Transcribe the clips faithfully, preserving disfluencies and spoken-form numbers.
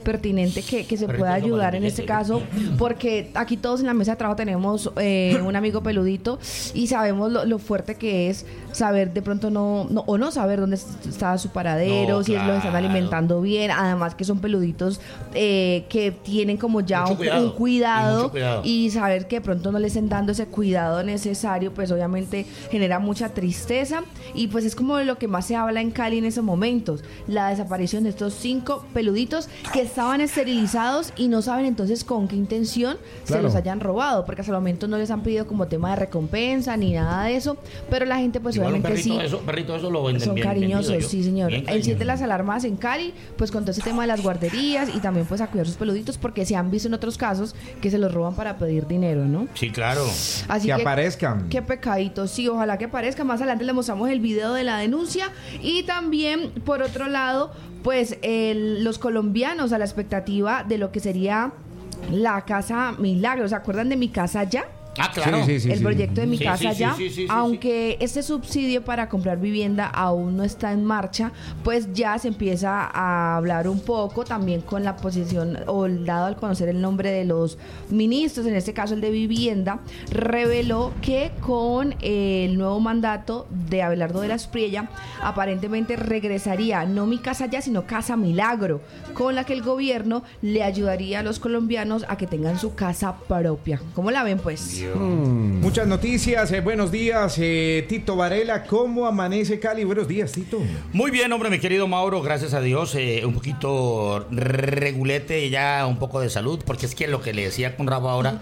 pertinente que, que se pueda ayudar en este caso, porque aquí todos en la mesa de trabajo tenemos eh, un amigo peludito y sabemos lo, lo fuerte que es saber de pronto no, no o no saber dónde está su paradero, no, si claro. los están alimentando bien, además que son peluditos eh, que tienen como ya un cuidado, un cuidado, y, cuidado y saber que de pronto no les estén dando ese cuidado necesario, pues obviamente genera mucha tristeza y pues es como de lo que más se habla en Cali en esos momentos, la desaparición de estos cinco peluditos que estaban esterilizados y no saben entonces con qué intención claro. se los hayan robado, porque hasta el momento no les han pedido como tema de recompensa ni nada de eso, pero la gente pues igual obviamente perrito sí eso, perrito eso lo venden son bien, cariñosos, bien, sí señor. Enciende las alarmas en Cali, pues con todo ese tema de las guarderías y también pues a cuidar sus peluditos, porque se han visto en otros casos que se los roban para pedir dinero, ¿no? Sí, claro. Así que, que aparezcan. Qué pecadito, sí, ojalá que aparezca. Más adelante le mostramos el video de la denuncia y también, por otro lado, pues el, los colombianos a la expectativa de lo que sería la Casa Milagro. ¿Se acuerdan de Mi Casa Ya? Ah, claro. Sí, sí, sí, el sí. proyecto de Mi sí, Casa sí, Ya, sí, sí, sí, aunque sí. este subsidio para comprar vivienda aún no está en marcha, pues ya se empieza a hablar un poco también con la posición o dado al conocer el nombre de los ministros, en este caso el de Vivienda, reveló que con el nuevo mandato de Abelardo de la Espriella, aparentemente regresaría no Mi Casa Ya, sino Casa Milagro, con la que el gobierno le ayudaría a los colombianos a que tengan su casa propia. ¿Cómo la ven, pues? Hmm. Muchas noticias, eh, buenos días, eh, Tito Varela, ¿cómo amanece Cali? Buenos días, Tito. Muy bien, hombre, mi querido Mauro, gracias a Dios, eh, un poquito regulete, ya un poco de salud, porque es que lo que le decía con Rafa ahora,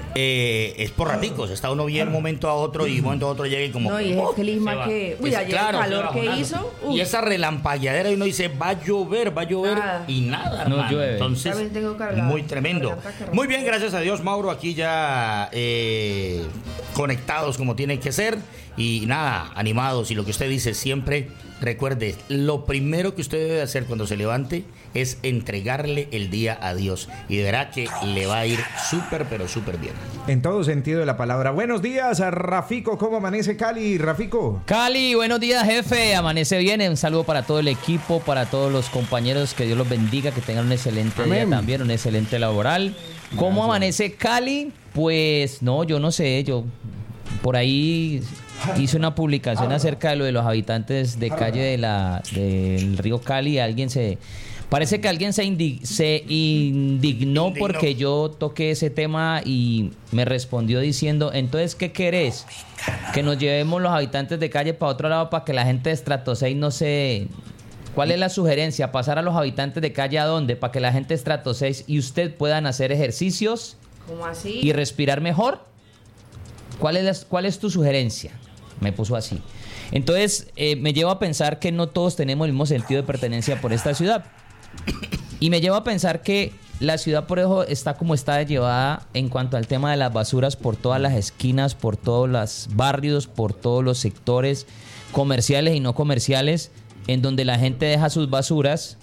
eh, es por raticos, está uno bien un momento a otro y un momento a otro llega y como... No, y es el clima que... Uy, ayer claro, el calor que hizo... Uf. Y esa relampagueadera y uno dice, va a llover, va a llover nada. Y nada, no hermano. llueve. Entonces, muy tremendo. Muy bien, gracias a Dios, Mauro, aquí ya eh, conectados como tienen que ser y nada, animados. Y lo que usted dice siempre, recuerde, lo primero que usted debe hacer cuando se levante es entregarle el día a Dios y verá que le va a ir súper, pero súper bien. En todo sentido de la palabra. Buenos días a Rafico, ¿cómo amanece Cali, Rafico? Cali, buenos días, jefe, amanece bien, un saludo para todo el equipo, para todos los compañeros, que Dios los bendiga, que tengan un excelente Amén. Día también, un excelente laboral. ¿Cómo Gracias. Amanece Cali? Pues no, yo no sé, yo por ahí hice una publicación acerca de lo de los habitantes de calle de la, del río Cali, alguien se... Parece que alguien se, indig- se indignó, indignó porque yo toqué ese tema y me respondió diciendo, entonces, ¿qué querés? Que nos llevemos los habitantes de calle para otro lado para que la gente de estrato seis no se... ¿Cuál es la sugerencia? ¿Pasar a los habitantes de calle a dónde? Para que la gente de estrato seis y usted puedan hacer ejercicios. ¿Cómo así? Y respirar mejor. ¿Cuál es, la, cuál es tu sugerencia? Me puso así. Entonces, eh, me lleva a pensar que no todos tenemos el mismo sentido de pertenencia por esta ciudad. Y me lleva a pensar que la ciudad por eso está como está llevada en cuanto al tema de las basuras por todas las esquinas, por todos los barrios, por todos los sectores comerciales y no comerciales, en donde la gente deja sus basuras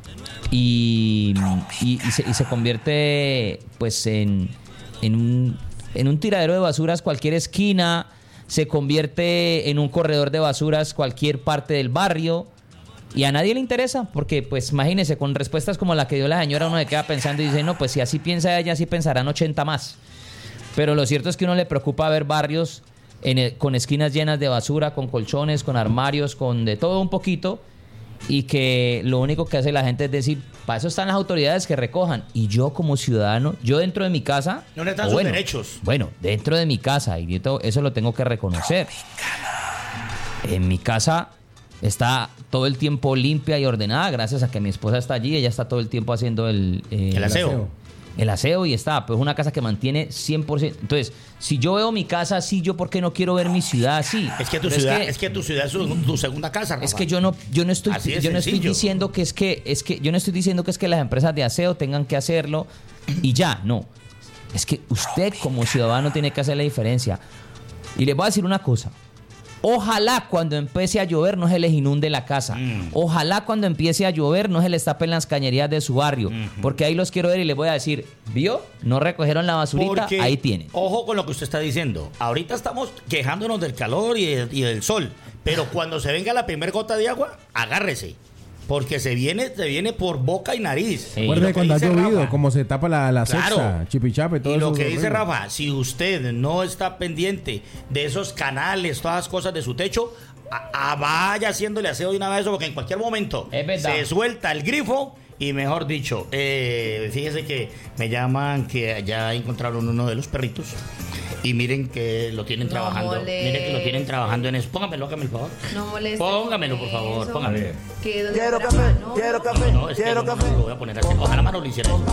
y, y, y, se, y se convierte pues en, en, un, en un tiradero de basuras cualquier esquina, se convierte en un corredor de basuras cualquier parte del barrio. Y a nadie le interesa, porque pues imagínese, con respuestas como la que dio la señora uno se queda pensando y dice, no, pues si así piensa ella, así pensarán ochenta más. Pero lo cierto es que uno le preocupa ver barrios en el, con esquinas llenas de basura, con colchones, con armarios, con de todo un poquito, y que lo único que hace la gente es decir, para eso están las autoridades que recojan. Y yo como ciudadano, yo dentro de mi casa... No le dan sus bueno, derechos. Bueno, dentro de mi casa, y yo, eso lo tengo que reconocer. En mi casa... está todo el tiempo limpia y ordenada gracias a que mi esposa está allí. Ella está todo el tiempo haciendo el, eh, el aseo. El aseo y está, pues una casa que mantiene cien por ciento. Entonces, si yo veo mi casa así, ¿yo por qué no quiero ver mi ciudad así? Es que tu, Pero ciudad, es que, es que tu ciudad es su, tu segunda casa, Rafa. Es que yo no, yo no estoy, yo no estoy diciendo que es que, es que yo no estoy diciendo que es que las empresas de aseo tengan que hacerlo y ya, no. Es que usted como ciudadano tiene que hacer la diferencia. Y les voy a decir una cosa. Ojalá cuando empiece a llover no se les inunde la casa. Mm. Ojalá cuando empiece a llover no se les tapen las cañerías de su barrio. Mm-hmm. Porque ahí los quiero ver y les voy a decir, ¿vio? No recogieron la basurita, porque, ahí tienen. Ojo con lo que usted está diciendo. Ahorita estamos quejándonos del calor y, de, y del sol. Pero cuando se venga la primera gota de agua, agárrese. porque se viene, se viene por boca y nariz. Sí. Recuerde cuando ha llovido, Rafa, como se tapa la, la claro, sexta, chipichape, todo y eso. lo que dice Rafa, si usted no está pendiente de esos canales, todas las cosas de su techo, a, a vaya haciéndole aseo de una vez, porque en cualquier momento se suelta el grifo. Y mejor dicho, eh, fíjese que me llaman que ya encontraron uno de los perritos. Y miren que lo tienen no trabajando. Moleste. Miren que lo tienen trabajando en eso. Póngamelo, hágame el favor. No moleste. Póngamelo, por favor. Eso. Póngamelo. Quiero café, no, quiero café, no, es quiero que café. No, no lo voy a poner así. Ojalá mano lo hiciera eso.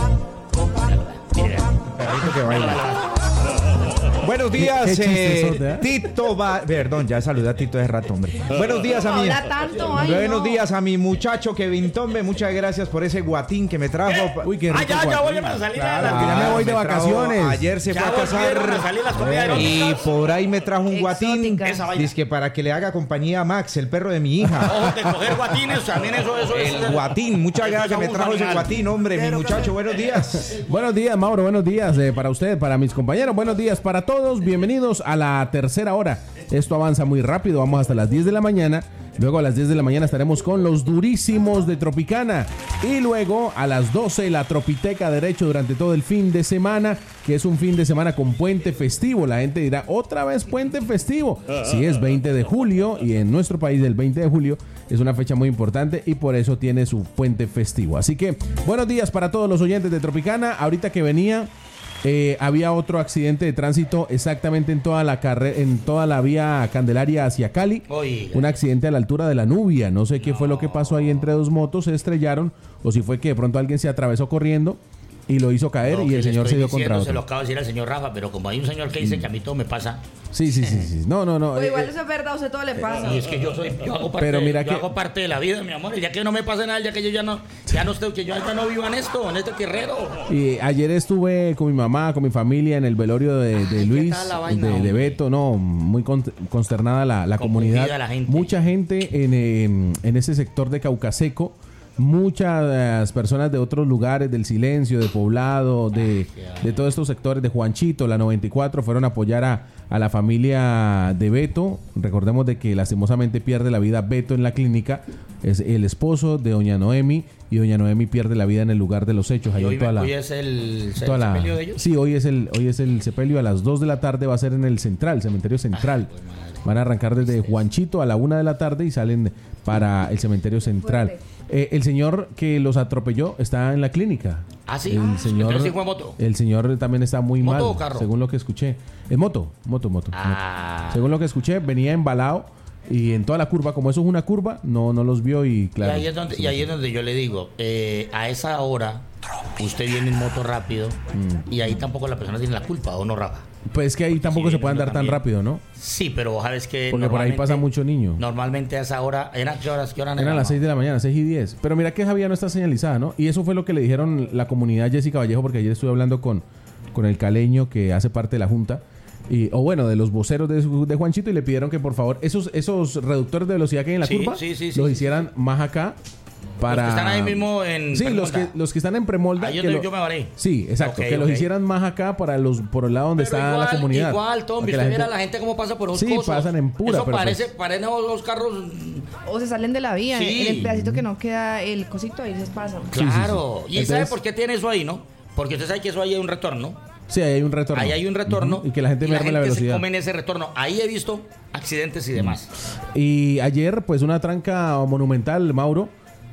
Mire, perrito que baila. Buenos días, eh, Tito va, perdón, ya saluda a Tito de rato, hombre. Buenos días a mi, tanto, ay, buenos no. días a mi muchacho Kevin Tombe, muchas gracias por ese guatín que me trajo. Uy, qué rico. Ah, ya, ya voy a salir. Claro, que ya me voy de vacaciones. Ayer se ya fue a casar y por ahí me trajo un guatín. Dice que para que le haga compañía a Max, el perro de mi hija. Ojo, de coger guatines, también eso, eso el es. Guatín, muchas gracias, me trajo ese guatín, hombre, mi muchacho, buenos días. Buenos días, Mauro, buenos días eh, para usted, para mis compañeros, buenos días para todos, bienvenidos a la tercera hora. Esto avanza muy rápido, vamos hasta las diez de la mañana. Luego a las diez de la mañana estaremos con los durísimos de Tropicana. Y luego a las doce la Tropiteca Derecho durante todo el fin de semana, que es un fin de semana con puente festivo. La gente dirá, otra vez puente festivo. Sí, es veinte de julio y en nuestro país el veinte de julio es una fecha muy importante y por eso tiene su puente festivo. Así que buenos días para todos los oyentes de Tropicana. Ahorita que venía... Eh, había otro accidente de tránsito exactamente en toda la carre- en toda la vía Candelaria hacia Cali. Oiga. Un accidente a la altura de la Nubia. No sé qué no. fue lo que pasó ahí entre dos motos, se estrellaron o si fue que de pronto alguien se atravesó corriendo y lo hizo caer no, y el señor se dio diciendo, contra otro. Se lo acabo de decir al señor Rafa, pero como hay un señor que dice mm. que a mí todo me pasa. Sí, sí, sí, sí. No, no, no. Pues eh, igual eh, eso es verdad, a usted todo le pasa. Y es que yo soy, yo hago parte, pero mira yo que, hago parte de la vida, mi amor. Y ya que no me pase nada, ya que yo ya no, ya no estoy, que yo ya no vivo en esto, en este guerrero. Y ayer estuve con mi mamá, con mi familia en el velorio de, de Ay, Luis, vaina, de, de Beto, no, muy consternada la, la comunidad. La gente. Mucha gente en, en, en ese sector de Caucaseco. Muchas personas de otros lugares, del Silencio, de Poblado, de, de todos estos sectores, de Juanchito, la noventa y cuatro, fueron a apoyar a, a la familia de Beto. Recordemos de que lastimosamente pierde la vida Beto en la clínica, es el esposo de doña Noemi, y doña Noemi pierde la vida en el lugar de los hechos. ¿Y hoy, toda la, hoy es el, el toda sepelio la, de ellos? Sí, hoy es el, hoy es el sepelio a las dos de la tarde, va a ser en el central, cementerio central. Ay, van a arrancar desde Juanchito a la una de la tarde y salen para el cementerio central. Eh, el señor que los atropelló está en la clínica. Ah, sí. El ah, señor, sí fue moto. El señor también está muy ¿Moto mal, o carro? según lo que escuché. Es moto, moto, moto. Ah. moto. Según lo que escuché, venía embalado y en toda la curva, como eso es una curva, no, no los vio y claro. Y ahí es donde, y ahí es donde yo le digo, eh, a esa hora usted viene en moto rápido mm. y ahí tampoco la persona tiene la culpa, ¿o no, Rafa? Pues que ahí tampoco sí, se puede andar tan rápido, ¿no? Sí, pero sabes que porque por ahí pasa mucho niño. Normalmente a esa hora, ¿eran qué horas? ¿Qué hora eran las seis de la mañana, seis y diez. Pero mira que esa vía no está señalizada, ¿no? Y eso fue lo que le dijeron la comunidad Jessica Vallejo, porque ayer estuve hablando con, con el caleño que hace parte de la junta. Y, o bueno, de los voceros de, de Juanchito, y le pidieron que por favor esos, esos reductores de velocidad que hay en la sí, curva sí, sí, sí, los sí, hicieran sí. más acá. Para... Los que están ahí mismo en sí, los que, los que están en Premolda. Ahí que lo... lo... yo me varé. Sí, exacto. Okay, que okay. los hicieran más acá para los por el lado donde pero está igual, la comunidad. Igual, Tom, usted mira la gente cómo pasa por los sí, cosos. pasan en pura. Eso pero parece, pues... parecen los carros. O se salen de la vía. Sí. En el pedacito que no queda el cosito, ahí se pasan. Claro. Sí, sí, sí. ¿Y Entonces... sabe por qué tiene eso ahí, no? Porque usted sabe que eso ahí hay un retorno. Sí, ahí hay un retorno. Ahí hay un retorno. Uh-huh. Y que la gente merme la, la velocidad. Se come en ese retorno. Ahí he visto accidentes y demás. Y ayer, pues, una tranca monumental, Mauro,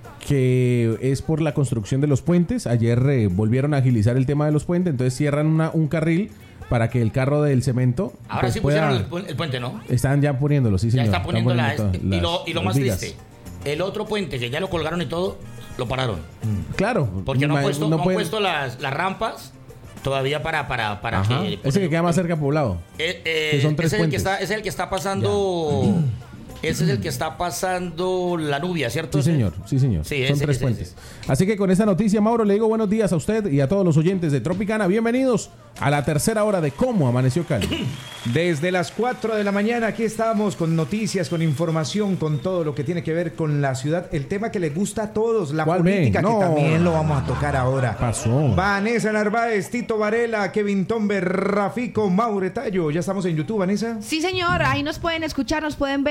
que es por la construcción de los puentes. Ayer eh, volvieron a agilizar el tema de los puentes, entonces cierran una, un carril para que el carro del cemento... Ahora pues, sí pusieron pueda... el, el puente, ¿no? Están ya poniéndolo, sí, señor. Ya están poniendo, están poniendo la, las, y lo, y lo más vigas. triste, el otro puente que ya lo colgaron y todo, lo pararon. Claro. Porque no han puesto, no no pueden... han puesto las, las rampas todavía para, para, para que... Ese que queda más cerca poblado. Eh, eh, que son tres ese, es el que está, ese es el que está pasando... Ya. Ese es el que está pasando la Nubia, ¿cierto? Sí, señor. Sí, señor. Sí, Son ese, tres ese, puentes. Ese. Así que con esta noticia, Mauro, le digo buenos días a usted y a todos los oyentes de Tropicana. Bienvenidos a la tercera hora de Cómo Amaneció Cali. Desde las cuatro de la mañana aquí estamos con noticias, con información, con todo lo que tiene que ver con la ciudad. El tema que les gusta a todos, la política, no. que también lo vamos a tocar ahora. Pasó. Vanessa Narváez, Tito Varela, Kevin Tombe, Rafico, Maure Tallo. ¿Ya estamos en YouTube, Vanessa? Sí, señor. Ahí nos pueden escuchar, nos pueden ver a través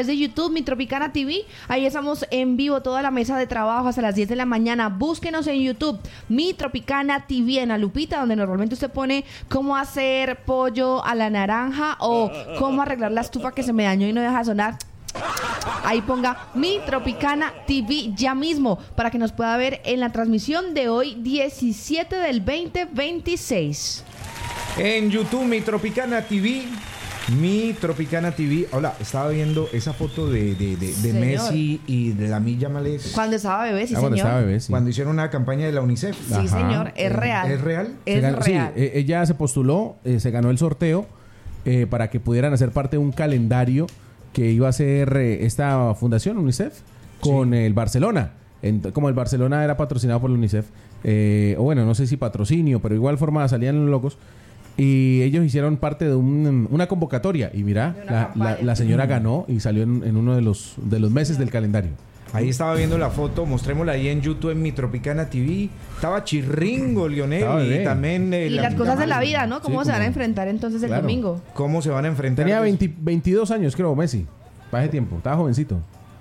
través de YouTube, Mi Tropicana T V. Ahí estamos en vivo, toda la mesa de trabajo hasta las diez de la mañana. Búsquenos en YouTube, Mi Tropicana T V, en la lupita, donde normalmente usted pone cómo hacer pollo a la naranja o cómo arreglar la estufa que se me dañó y no deja sonar. Ahí ponga Mi Tropicana T V ya mismo para que nos pueda ver en la transmisión de hoy, diecisiete del veinte veintiséis. En YouTube, Mi Tropicana T V. Mi Tropicana T V. Hola, estaba viendo esa foto de, de, de, de Messi y de Lamine Yamal. Cuando estaba bebé, sí, ah, cuando señor. Estaba bebé, sí. Cuando hicieron una campaña de la UNICEF. Sí, Ajá. señor, es real. ¿Es real? Es ganó, real. Sí, ella se postuló, eh, se ganó el sorteo eh, para que pudieran hacer parte de un calendario que iba a hacer eh, esta fundación UNICEF con sí. el Barcelona. En, como el Barcelona era patrocinado por la UNICEF, eh, o bueno, no sé si patrocinio, pero igual forma salían los logos. Y ellos hicieron parte de un, una convocatoria. Y mira, la, la, la señora ganó y salió en, en uno de los, de los meses del calendario. Ahí estaba viendo la foto, mostrémosla ahí en YouTube en Mi Tropicana T V. Estaba chirringo, Lionel. Estaba y también... Eh, y la las cosas de la vida, ¿no? ¿Cómo sí, se van a enfrentar entonces el claro. domingo? ¿Cómo se van a enfrentar? Tenía veinte, veintidós años, creo, Messi. Para ese tiempo. Estaba jovencito.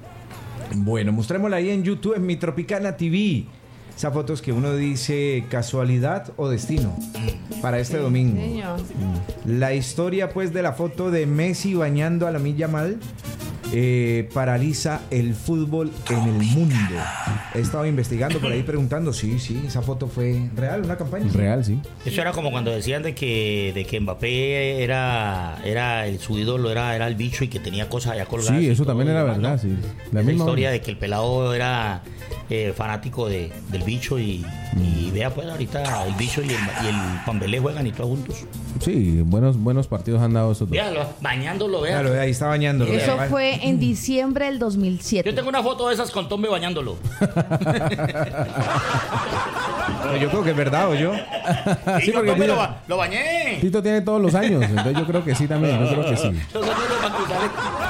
Bueno, mostrémosla ahí en YouTube en Mi Tropicana T V. Esas fotos que uno dice casualidad o destino para este sí, domingo. Señor. La historia pues de la foto de Messi bañando a Lamine Yamal eh, paraliza el fútbol en el mundo. He estado investigando por ahí preguntando, sí, sí, esa foto fue real, una campaña. Real, sí. Eso era como cuando decían de que, de que Mbappé era, era el, su ídolo, era, era el bicho y que tenía cosas allá colgadas. Sí, eso también era verdad, ¿no? Sí. La misma historia de que el pelado era eh, fanático de, del bicho y, y vea pues ahorita el bicho y el, y el Pambelé juegan y todos juntos. Sí, buenos, buenos partidos han dado esos dos. Véalo, bañándolo, vea. Claro, ahí está bañándolo. Eso vea. fue en diciembre del dos mil siete. Yo tengo una foto de esas con Tombe bañándolo. Yo creo que es verdad, ¿o yo? Sí, porque Tombe lo, ba lo bañé. Tito tiene todos los años, entonces yo creo que sí también, yo creo que sí. Los años de Macusalet.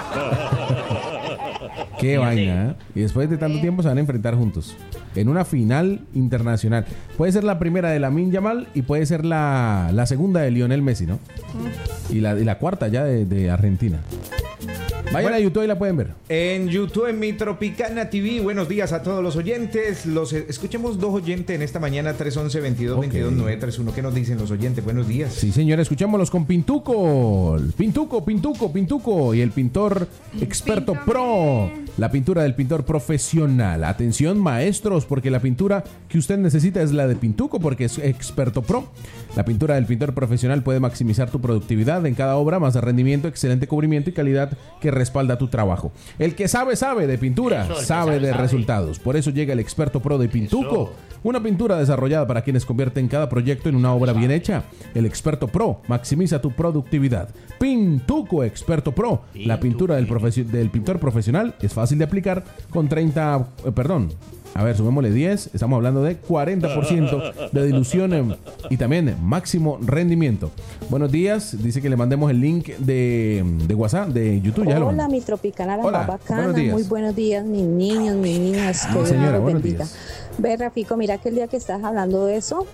Qué vaina, ¿eh? Y después de tanto tiempo se van a enfrentar juntos en una final internacional. Puede ser la primera de Lamine Yamal y puede ser la, la segunda de Lionel Messi, ¿no? Y la, y la cuarta ya de, de Argentina. Vayan bueno, a YouTube y la pueden ver. En YouTube, en Mi Tropicana T V. Buenos días a todos los oyentes. Los escuchemos dos oyentes en esta mañana, tres once, veintidós, okay. veintidós, nueve treinta y uno. ¿Qué nos dicen los oyentes? Buenos días. Sí, señor, escuchémoslos con Pintuco. Pintuco, Pintuco, Pintuco. Y el pintor experto Píntame. Pro. La pintura del pintor profesional. Atención, maestros, porque la pintura que usted necesita es la de Pintuco, porque es experto pro. La pintura del pintor profesional puede maximizar tu productividad en cada obra, más de rendimiento, excelente cubrimiento y calidad que respalda tu trabajo. El que sabe, sabe de pintura, eso, sabe, sabe de sabe. resultados. Por eso llega el experto pro de Pintuco. Eso. Una pintura desarrollada para quienes convierten cada proyecto en una obra bien hecha. El experto pro maximiza tu productividad. Pintuco Experto Pro. Pintuco. La pintura del, del pintor profesional es fácil de aplicar con treinta... Eh, perdón. A ver, sumémosle diez. Estamos hablando de cuarenta por ciento de dilución y también máximo rendimiento. Buenos días. Dice que le mandemos el link de, de WhatsApp, de YouTube. Hola, ya mi Tropicana, la Hola, más bacana. Buenos días. Muy buenos días, mis niños, mis niñas. Que señora, buenos bendita. días. Ve, Rafico, mira que el día que estás hablando de eso,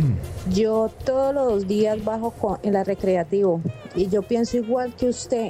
yo todos los días bajo con, en la recreativo y yo pienso igual que usted,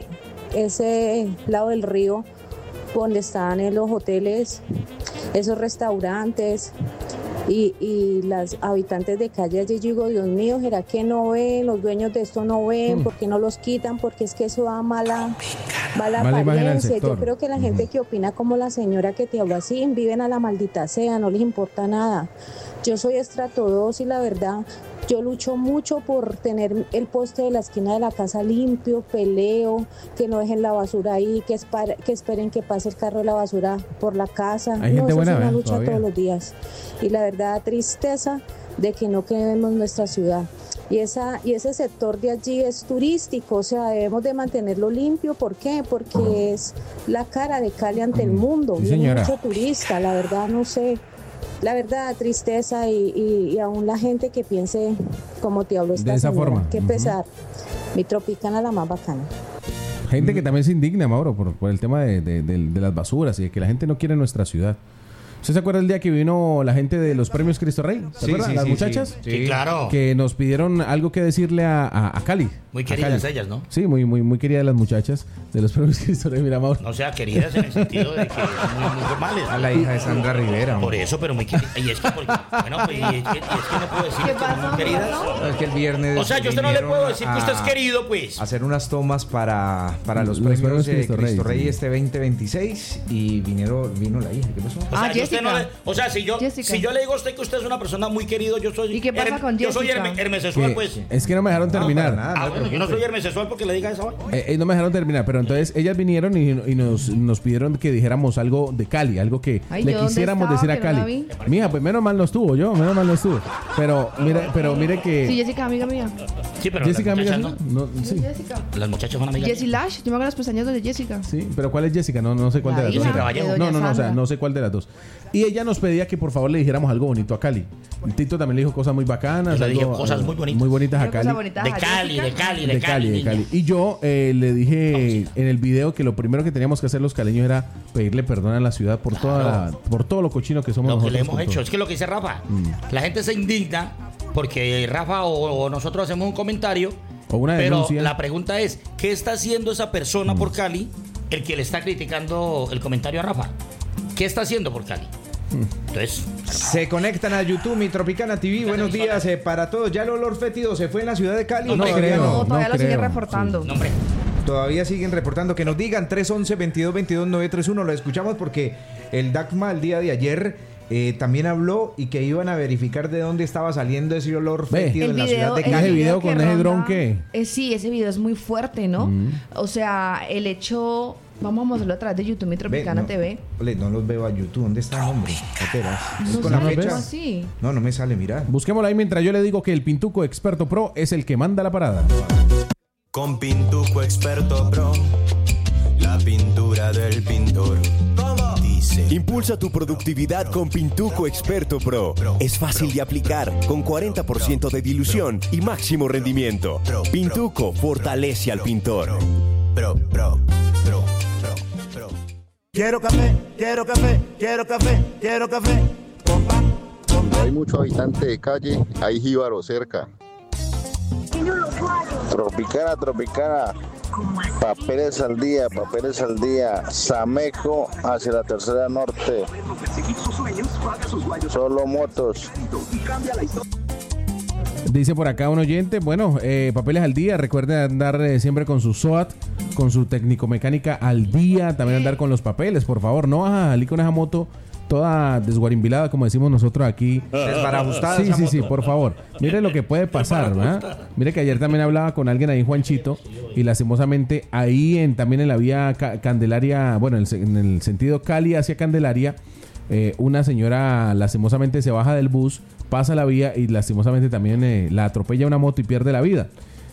ese lado del río, donde están en los hoteles, esos restaurantes y, y las habitantes de calle allí, yo digo, Dios mío, ¿será que no ven? Los dueños de esto no ven, mm. ¿por qué no los quitan? Porque es que eso da mala, mala, mala apariencia. Yo creo que la gente mm. que opina como la señora que te habló así, viven a la maldita sea, no les importa nada. Yo soy estrato dos y la verdad, yo lucho mucho por tener el poste de la esquina de la casa limpio, peleo, que no dejen la basura ahí, que, espar, que esperen que pase el carro de la basura por la casa. Hay no, gente eso buena, es una ¿eh? lucha Todavía. todos los días. Y la verdad, tristeza de que no queremos nuestra ciudad. Y, esa, y ese sector de allí es turístico, o sea, debemos de mantenerlo limpio. ¿Por qué? Porque uh-huh. es la cara de Cali ante el mundo. Sí, Viene mucho turista, la verdad, no sé. La verdad, tristeza y, y, y aún la gente que piense como te hablo esta de esa señora. forma. Qué uh-huh. pesar. Mi Tropicana, la más bacana. Gente que también se indigna, Mauro, por, por el tema de, de, de, de las basuras y de que la gente no quiere nuestra ciudad. ¿Usted se acuerda el día que vino la gente de los premios Cristo Rey? ¿Se Sí, acuerda? sí, Las sí, muchachas. Sí, claro. Que nos pidieron algo que decirle a, a, a Cali. Muy A queridas Cali. ellas, ¿no? Sí, muy, muy, muy queridas las muchachas de los premios Cristo Rey. Mira, Mauro. No sea queridas en el sentido de que son muy, muy formales. A la hija de Sandra Rivera. Por eso, pero muy queridas. Y es que, porque, bueno, pues, y es, que, y es que no puedo decir ¿Qué que son pasó, muy queridas. No, es que el viernes. O sea, yo a usted no le vinieron puedo decir que usted es a- querido, pues. Hacer unas tomas para, para los, Los premios, premios de Cristo Cristo, Rey, Rey, sí. este veinte veintiséis y vinieron, vino la hija. ¿Qué pasó? O sea, Ah, yo a usted no Jessica. le- o sea, si yo, Jessica. si yo le digo a usted que usted es una persona muy querido, yo soy. ¿Y qué pasa con Yo soy Jessica? herme- hermesexual, Que- pues. Es que no me dejaron terminar. para nada. Ah, no te bueno, yo no soy preocupes. hermesexual porque le diga eso. Eh, eh, no me dejaron terminar, pero entonces ellas vinieron y, y nos, nos pidieron que dijéramos algo de Cali, algo que Ay, le ¿yo dónde quisiéramos estaba decir a que no la Cali. vi? Mija, pues menos mal no estuvo yo, menos mal no estuvo. Pero mire, pero mire que Sí, Jessica, amiga mía. Sí, pero Jessica, las amiga, muchachas ¿no? No, sí. Jessica. no. Las muchachas son amigas. Jessie Lash, yo me hago las pestañas de Jessica. Sí, pero ¿cuál es Jessica? No, no sé cuál La de las hija dos. de era. doña No, no, no, o sea, Sandra. no sé cuál de las dos. Y ella nos pedía que por favor le dijéramos algo bonito a Cali. Tito también le dijo cosas muy bacanas. Yo le dije algo, cosas eh, muy bonitas. Muy bonitas a Una cosa Cali. bonita De a Cali, Jessica. de Cali, de De Cali, de niña. Cali. Y yo eh, le dije en el video que lo primero que teníamos que hacer los caleños era pedirle perdón a la ciudad por toda la- por todo lo cochino que somos Lo que nosotros. le hemos con hecho. todo. Es que lo que dice Rafa, la gente se indigna porque Rafa o, o nosotros hacemos un comentario. O una pero denuncia. la pregunta es, ¿qué está haciendo esa persona por Cali, el que le está criticando el comentario a Rafa? ¿Qué está haciendo por Cali? Entonces, Se conectan a YouTube, mi Tropicana T V. Buenos días eh, para todos. ¿Ya el olor fétido se fue en la ciudad de Cali? No ¿O creo. todavía No, no? todavía no lo sigue creo, reportando. no, hombre, Todavía siguen reportando. Que nos digan tres once, veintidós veintidós, nueve tres uno. Lo escuchamos porque el DACMA el día de ayer eh, también habló y que iban a verificar de dónde estaba saliendo ese olor Ve. fétido El en la ciudad video, de el ese Cali. video que con ese ronda- dron, ¿qué? eh, sí, ese video es muy fuerte, ¿no? Mm. O sea, el hecho... Vamos a mostrarlo a través de YouTube, mi Ve, Tropicana no, T V. ole, no los veo a YouTube. ¿Dónde está el nombre? Espera. Es No con la sale fecha. como así. No, no me sale, mira. Busquémoslo ahí mientras yo le digo que el Pintuco Experto Pro es el que manda la parada. Con Pintuco Experto Pro, la pintura del pintor. Dice. Impulsa tu productividad con Pintuco Experto Pro. Es fácil de aplicar, con cuarenta por ciento de dilución y máximo rendimiento. Pintuco fortalece al pintor. Pro, pro, pro, pro, pro. Quiero café, quiero café, quiero café, quiero café. Compa, Cuando hay mucho habitante de calle, hay jíbaro cerca. Tropicana, Tropicana. Papeles al día, papeles al día. Sameco hacia la tercera norte. Solo motos. Dice por acá un oyente, bueno, eh, papeles al día, recuerden andar eh, siempre con su SOAT, con su técnico mecánica al día, también andar con los papeles, por favor, no vas a salir con esa moto toda desguarimbilada, como decimos nosotros aquí. Desbarajustada Sí, esa sí, sí, moto. por favor. Mire lo que puede pasar, ¿verdad? Mire que ayer también hablaba con alguien ahí, Juanchito, y lastimosamente ahí en, también en la vía Ca- Candelaria, bueno, en el, se- en el sentido Cali hacia Candelaria, eh, una señora lastimosamente se baja del bus, pasa la vía y lastimosamente también eh, la atropella una moto y pierde la vida.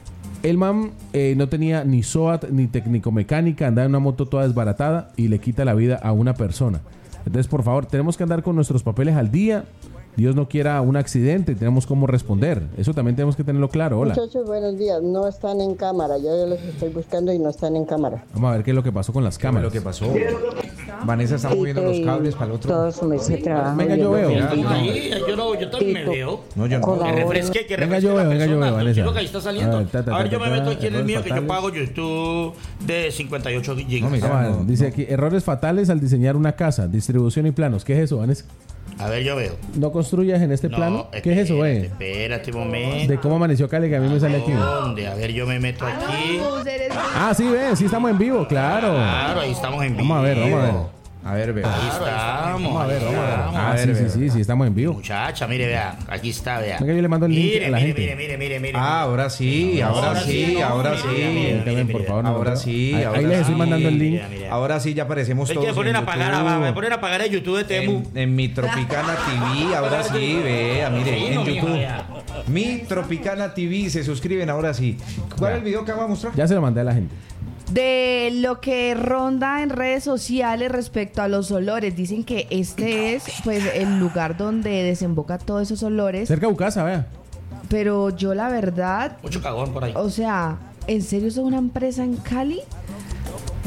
El man eh, no tenía ni SOAT ni técnico mecánica, andaba en una moto toda desbaratada y le quita la vida a una persona. Entonces, por favor, tenemos que andar con nuestros papeles al día. Dios no quiera un accidente, tenemos cómo responder. Eso también tenemos que tenerlo claro. Hola. Muchachos, buenos días. No están en cámara. Yo ya los estoy buscando y no están en cámara. Vamos a ver qué es lo que pasó con las ¿Qué fue cámaras. lo que pasó? Vanessa está moviendo los cables para el otro. Todo su mes de trabajo. Venga, yo veo. ahí, yo, no, yo también me veo. No, yo no. Que Colabora. refresque, que Venga, refresque yo la veo, venga, yo persona. veo, Vanessa. Sí, lo que ahí está saliendo. A ver, ta, ta, A ver, ta, yo ta, me meto ta, aquí en el errores mío que yo fatales. pago YouTube de cincuenta y ocho gigas. No, mira. Vamos a ver, no, dice no. aquí, errores fatales al diseñar una casa, distribución y planos. ¿Qué es eso, Vanessa? A ver, yo veo. ¿No construyas en este No, plano? ¿Qué es eso, espérate, eh? Espérate un momento. De cómo amaneció Cali, que a mí me sale aquí. ¿Dónde? A ver, yo me meto aquí. Pues eres- Ah, sí, ve, sí estamos en vivo, claro. Claro, ahí estamos en vivo. Vamos a ver, vamos a ver. A ver, vea. Ahí estamos. Vamos a ver, vamos a ver. estamos. Ah, A sí, ver, sí, vea. sí, sí, estamos en vivo. Muchacha, mire, vea. Aquí está, vea. Venga, yo le mando el link Mire, a la mire, gente. Mire, mire, mire, mire. Ah, ahora sí, ahora sí, no, ahora mire, sí. mire, mire, También, mire, por mire. favor, no, Ahora no. sí, Ahí, ahora ahí les estoy sí. mandando el link. Mira, mira. Ahora sí ya aparecemos Es todos. que ponen en a pagar, YouTube. a, me ponen a pagar el YouTube de Temu. En, en mi Tropicana T V, ahora sí, vea, mire, Sí, en no, mijo, YouTube. vea. Mi Tropicana T V, se suscriben ahora sí. ¿Cuál es el video que vamos a mostrar? Ya se lo mandé a la gente. De lo que ronda en redes sociales respecto a los olores. Dicen que este es pues el lugar donde desemboca todos esos olores. Cerca de Ucasa, vea. Pero yo la verdad, Mucho cagón por ahí. o sea, ¿en serio son una empresa en Cali?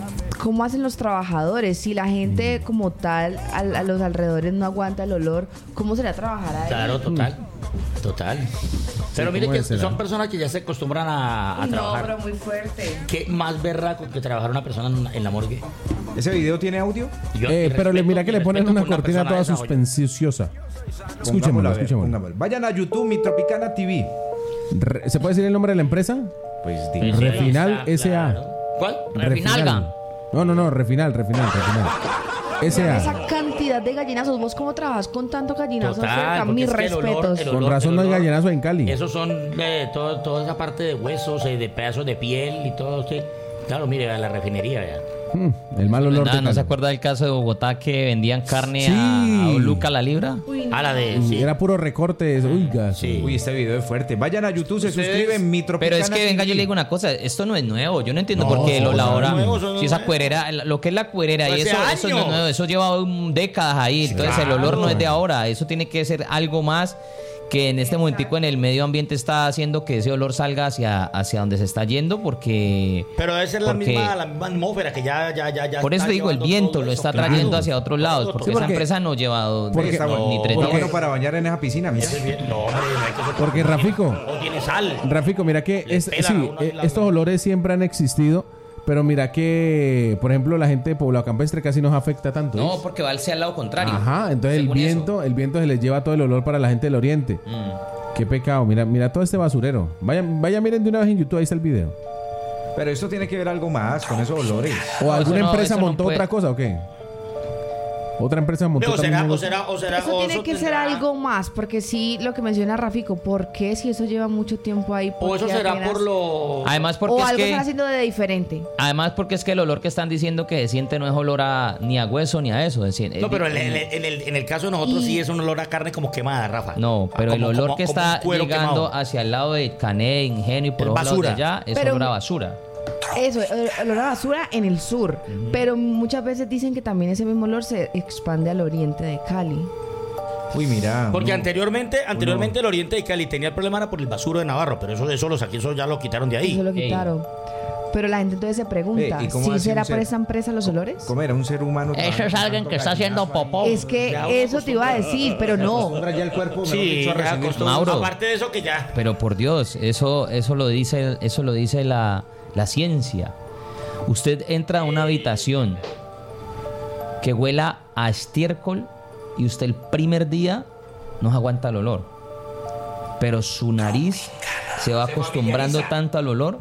¿cómo hacen los trabajadores? Si la gente como tal, a, a los alrededores no aguanta el olor, ¿cómo será trabajar ahí? Claro, total. Total. Pero mire que son personas que ya se acostumbran a, a no, trabajar. pero muy fuerte. ¿Qué más berraco que trabajar una persona en, en la morgue? ¿Ese video tiene audio? Yo, Eh, pero le, respeto- mira que le ponen una respeto por cortina toda persona esa, oye. suspensiosa. Pongámosla, Escuchémosla, a ver, escuchémosla. pongámosla. Vayan a YouTube, Mi Tropicana T V. Re- ¿Se puede decir el nombre de la empresa? Pues Sí, diga. sí, Refinal está S A. claro. ¿Cuál? Refinalga. No, no, no, Refinal, Refinal, Refinal. S A. Esa cantidad de gallinazos, ¿vos cómo trabajas con tanto gallinazo Total, cerca? porque Mis es que el olor- respetos. el Con olor- razón el no hay olor- gallinazo en Cali. Esos son eh, todo, toda esa parte de huesos, eh, de pedazos de piel y todo. Usted, claro, mire, a la refinería, vea. Mm, el mal olor. Nada, de ¿no se Cali. acuerda del caso de Bogotá que vendían carne Sí. a, a Oluca la libra? A la de. Uy, Sí. Era puro recorte. Uy, gas. Sí. Uy, este video es fuerte. Vayan a YouTube, se Ustedes- suscriben, Mi Tropicana Pero es que, venga, T V. yo le digo una cosa, esto no es nuevo, yo no entiendo No, por qué lo eso no es labora. nuevo, eso no Si esa es- cuerera, lo que es la cuerera y Hace eso, eso no es años. nuevo, eso lleva um, décadas ahí, entonces el olor no es de ahora, eso tiene que ser algo más que en este momentico en el medio ambiente está haciendo que ese olor salga hacia, hacia donde se está yendo porque... Pero debe ser la porque- misma, la misma atmósfera que ya, ya, ya, ya Por eso está te digo, el llevando viento todo lo eso, está claro. trayendo hacia otros lados, porque Sí, esa porque- empresa no lleva porque- está- no, ni tres Está días. bueno para bañar en esa piscina, mira. Ese es bien- No, hombre, no hay que ser- Porque Rafico, No tiene sal. Rafico, mira que Le es, pelan a sí, uno ahí eh, la- estos olores siempre han existido, pero mira que, por ejemplo, la gente de Poblado Campestre casi nos afecta tanto. No, ¿ves? porque va hacia el lado contrario. Ajá, entonces el según viento, el viento se les lleva todo el olor para la gente del oriente. eso. Mm. Qué pecado, mira, mira todo este basurero. Vayan, vayan, miren de una vez en YouTube, ahí está el video. Pero esto tiene que ver algo más con esos olores. ¿O No, alguna eso no- empresa eso no montó puede. otra cosa o qué? ¿Otra empresa montó O también será, un o negocio? será, o será, Eso o tiene eso que ser tendrá- algo más, porque sí, lo que menciona Rafico, ¿por qué si eso lleva mucho tiempo ahí? O ¿por eso qué será apenas- por lo. Además porque O es algo que... están haciendo de diferente. Además porque es que el olor que están diciendo que se siente no es olor a, ni a hueso ni a eso. Es decir, No, es- pero en el, en el, en el caso de nosotros sí es un olor a carne como quemada, Rafa. No, pero el Como- olor como- que como está un cuero llegando quemado. hacia el lado de Cané, Ingenio y por Es los lados de basura. allá es Pero- olor a basura. Eso, el olor a basura en el sur. Pero muchas veces dicen que también ese mismo olor se expande al oriente de Cali. Uy, mira. Porque uno- anteriormente, anteriormente el oriente de Cali tenía el problema era por el basuro de Navarro, pero eso, eso, los, aquí, eso ya lo quitaron de ahí. Eso lo Ey. quitaron. Pero la gente entonces se pregunta, Eh, ¿y cómo ¿sí hace será un por ser- esa empresa los olores? ¿Cómo era? Un ser humano. Eso es alguien que está haciendo popó. Es que eso te iba a decir, pero no. Ya el cuerpo, mejor Sí, dicho, a ya recibir acostumbrado. Mauro. Aparte de eso que ya. Pero por Dios, eso, eso lo dice, eso lo dice la, la ciencia. Usted entra a una habitación que huela a estiércol y usted el primer día no aguanta el olor. Pero su nariz se va acostumbrando tanto al olor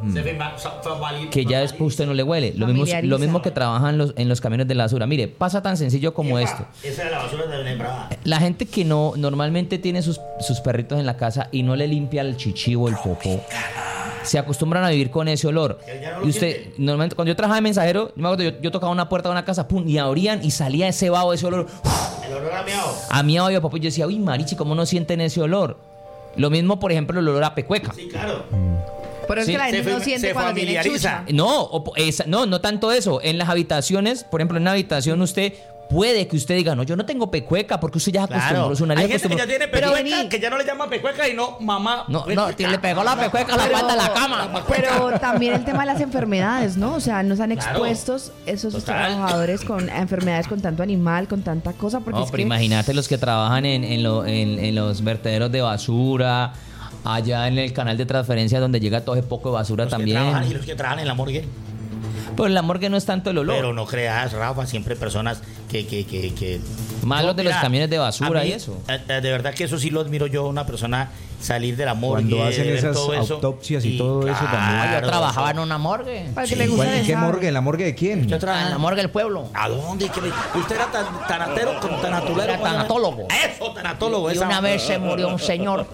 que ya después usted no le huele. Lo mismo, Familiariza. lo mismo que trabajan los, en los camiones de la basura. Mire, pasa tan sencillo como esto. Esa era la basura de la brava. La gente que no normalmente tiene sus, sus perritos en la casa y no le limpia el chichivo, el popó, se acostumbran a vivir con ese olor. Y usted, normalmente, cuando yo trabajaba de mensajero, yo, me acuerdo, yo, yo tocaba una puerta de una casa, pum, y abrían y salía ese vaho, ese olor. El olor a miau. A mí a popó, yo decía, uy, marichi, ¿cómo no sienten ese olor? Lo mismo, por ejemplo, el olor a pecueca. Sí, claro. Pero es Sí, que la se gente no fam- siente se cuando tiene familiariza. chucha. No, o- esa- no, no tanto eso. En las habitaciones, por ejemplo, en una habitación usted puede que usted diga, no, yo no tengo pecueca porque usted ya acostumbró, Claro. su nariz Hay gente que acostumbró. ya tiene Pero pecueca, vení. que ya no le llama pecueca y no mamá. No, pecueca. no, le pegó la pecueca a la Pero- pata de la cama. Pero también el tema de las enfermedades, ¿no? O sea, no están Claro. expuestos esos Total. trabajadores con enfermedades con tanto animal, con tanta cosa. Porque No, es pero que imagínate los que trabajan en, en, lo- en- en los vertederos de basura, allá en el canal de transferencia donde llega todo ese poco de basura Los que también. trabajan y los que trabajan en la morgue. Pues la morgue no es tanto el olor. Pero no creas, Rafa, siempre personas que... que, que, que... Más No, los de los mira, camiones de basura a mí, y eso. eh, eh, De verdad que eso sí lo admiro yo, una persona salir de la morgue. Cuando hacen de ver esas todo eso. autopsias y todo eso también. Ah, yo claro, trabajaba eso. en una morgue. para que Sí. le guste ¿Cuál- ¿En de qué saber. morgue? ¿En la morgue de quién? Usted trabaja En la morgue del pueblo. ¿A dónde? ¿Qué le- ¿Usted era tan, tanatero como tanatulero? Era tanatólogo. Eso, tanatólogo. Y esa- una vez se murió un señor.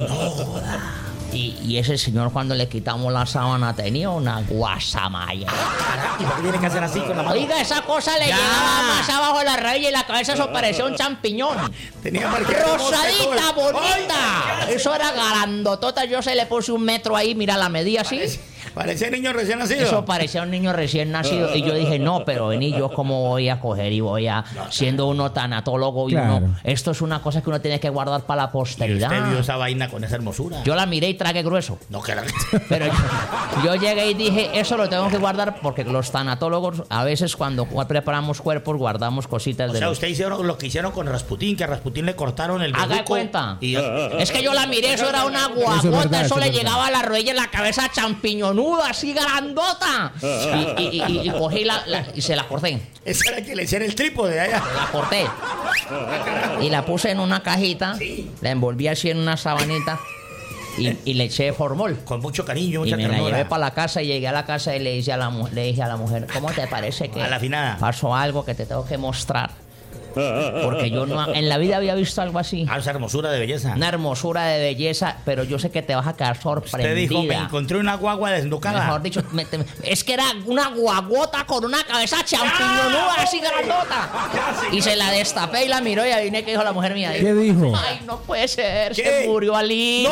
Y, y ese señor cuando le quitamos la sábana tenía una guasamaya. Carajo, ¿y por qué tiene que hacer así con la mano? Oiga, esa cosa le Ya. llegaba más abajo de la raíz y en la cabeza eso parecía un champiñón. Tenía marquita de mosca y Rosadita, todo. bonita. Ay, Eso era garandotota. Yo se le puse un metro ahí, mira la medida así. Parecía niño recién nacido. Eso parecía un niño recién nacido. Y yo dije, no, pero vení, yo cómo voy a coger y voy a, siendo uno tanatólogo y Claro. uno, esto es una cosa que uno tiene que guardar para la Y posteridad. usted vio esa vaina con esa hermosura. Yo la miré y tragué grueso. No, que la... Pero yo, yo llegué y dije, eso lo tengo que guardar porque los tanatólogos a veces cuando preparamos cuerpos guardamos cositas O de sea, los... usted hicieron lo que hicieron con Rasputín, que a Rasputín le cortaron el Haga de bejuco cuenta. Y... Es que yo la miré, eso era una Eso es guagota, eso, verdad, eso es le verdad. llegaba a la rodilla en la cabeza champiñonuda, así grandota. Y, y, y, y cogí la, la- y se la corté. Ese era que le hicieron el trípode allá. La corté. Y la puse en una cajita, la envolví así en una sabanita y, y le eché formol. Con mucho cariño, Y mucha me la ternura. llevé para la casa y llegué a la casa y le dije a la, mu- le dije a la mujer, ¿cómo te parece que A la afinada. pasó algo que te tengo que mostrar? Porque yo no en la vida había visto algo así. Ah, esa hermosura de belleza. Una hermosura de belleza, pero yo sé que te vas a quedar sorprendida. Usted dijo, me encontré una guagua desnucada. Mejor dicho, me- te- es que era una guagota con una cabeza champiñonuda así grandota. Y se la destapé y la miró y adiviné que dijo la mujer mía. ¿Qué dijo? Ay, no puede ser, ¿Qué? se murió Ali.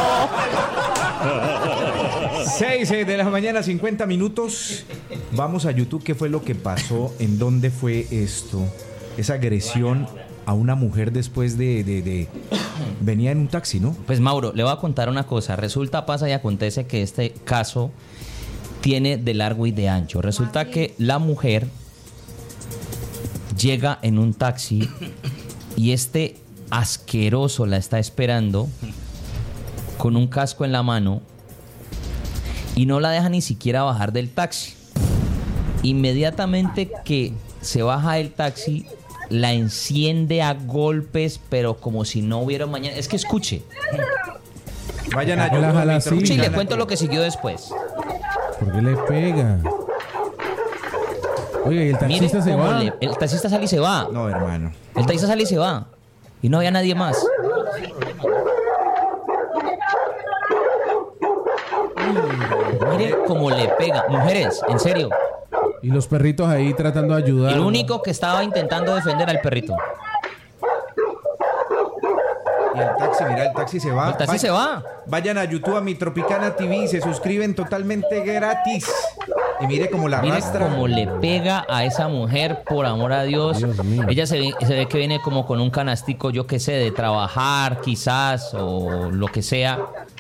seis de la mañana, cincuenta minutos. Vamos a YouTube. ¿Qué fue lo que pasó? ¿En dónde fue esto? Esa agresión a una mujer después de, de, de- venía en un taxi, ¿no? Pues Mauro, le voy a contar una cosa. Resulta, pasa y acontece que este caso tiene de largo y de ancho. Resulta que la mujer llega en un taxi y este asqueroso la está esperando con un casco en la mano y no la deja ni siquiera bajar del taxi. Inmediatamente que se baja del taxi, la enciende a golpes, pero como si no hubiera un mañana. Es que escuche. Vayan a Jala, YouTube. jala, Mitro- sí. Sí, le Mitro- cuento lo que siguió después. ¿Por qué le pega? Oiga, ¿y el Mire taxista se cómo va? le- el taxista sale y se va. No, hermano. El taxista sale y se va. Y no había nadie más. Mire cómo le pega. Mujeres, en serio. Y los perritos ahí tratando de ayudar. El único que estaba intentando defender al perrito. Y el taxi, mira, el taxi se va. El taxi Vay- se va. Vayan a YouTube, a Mi Tropicana T V y se suscriben totalmente gratis. Y mire cómo la Mire arrastra. cómo le pega a esa mujer, por amor a Dios. Dios mío. Ella se ve, se ve que viene como con un canastico, yo qué sé, de trabajar quizás o lo que sea.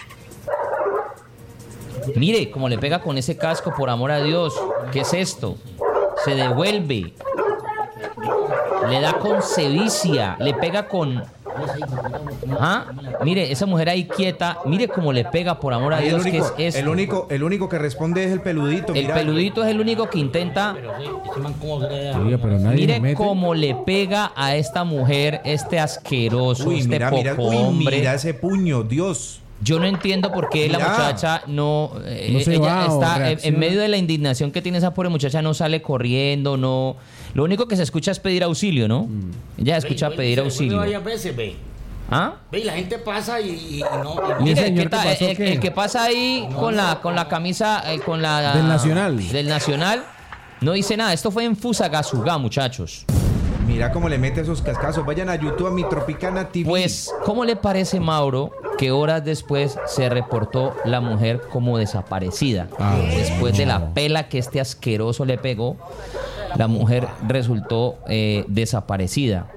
Mire cómo le pega con ese casco, por amor a Dios. ¿Qué es esto? Se devuelve. Le da con sevicia. Le pega con... ¿Ah? Mire, esa mujer ahí quieta. Mire cómo le pega, por amor a Ahí el, Dios, único, que es esto. el, único, el único que responde es el peludito. El mira. peludito es el único que intenta... Oiga, pero nadie le Mire mete. cómo le pega a esta mujer, este asqueroso, Uy, este mira, poco mira, uy, hombre. mira ese puño, Dios. Yo no entiendo por qué la Mira. muchacha no... eh, No se ella va o está en- en reacciona. medio de la indignación que tiene esa pobre muchacha, no sale corriendo, no... Lo único que se escucha es pedir auxilio, ¿no? Mm. Ella escucha pedir auxilio. Varias veces, ve. ¿Ah? Ve, y la gente pasa y, y no... y- ¿Y Mire, ese señor ¿qué qué tal? pasó, el, qué? el que pasa ahí con la con la camisa, eh, con la... Del Nacional. Del Nacional, no dice nada. Esto fue en Fusagasugá, muchachos. Mira cómo le mete esos cascazos. Vayan a YouTube, a Mi Tropicana T V. Pues, ¿cómo le parece, Mauro, que horas después se reportó la mujer como desaparecida? Ah, Después de no. la pela que este asqueroso le pegó, la mujer resultó eh, desaparecida.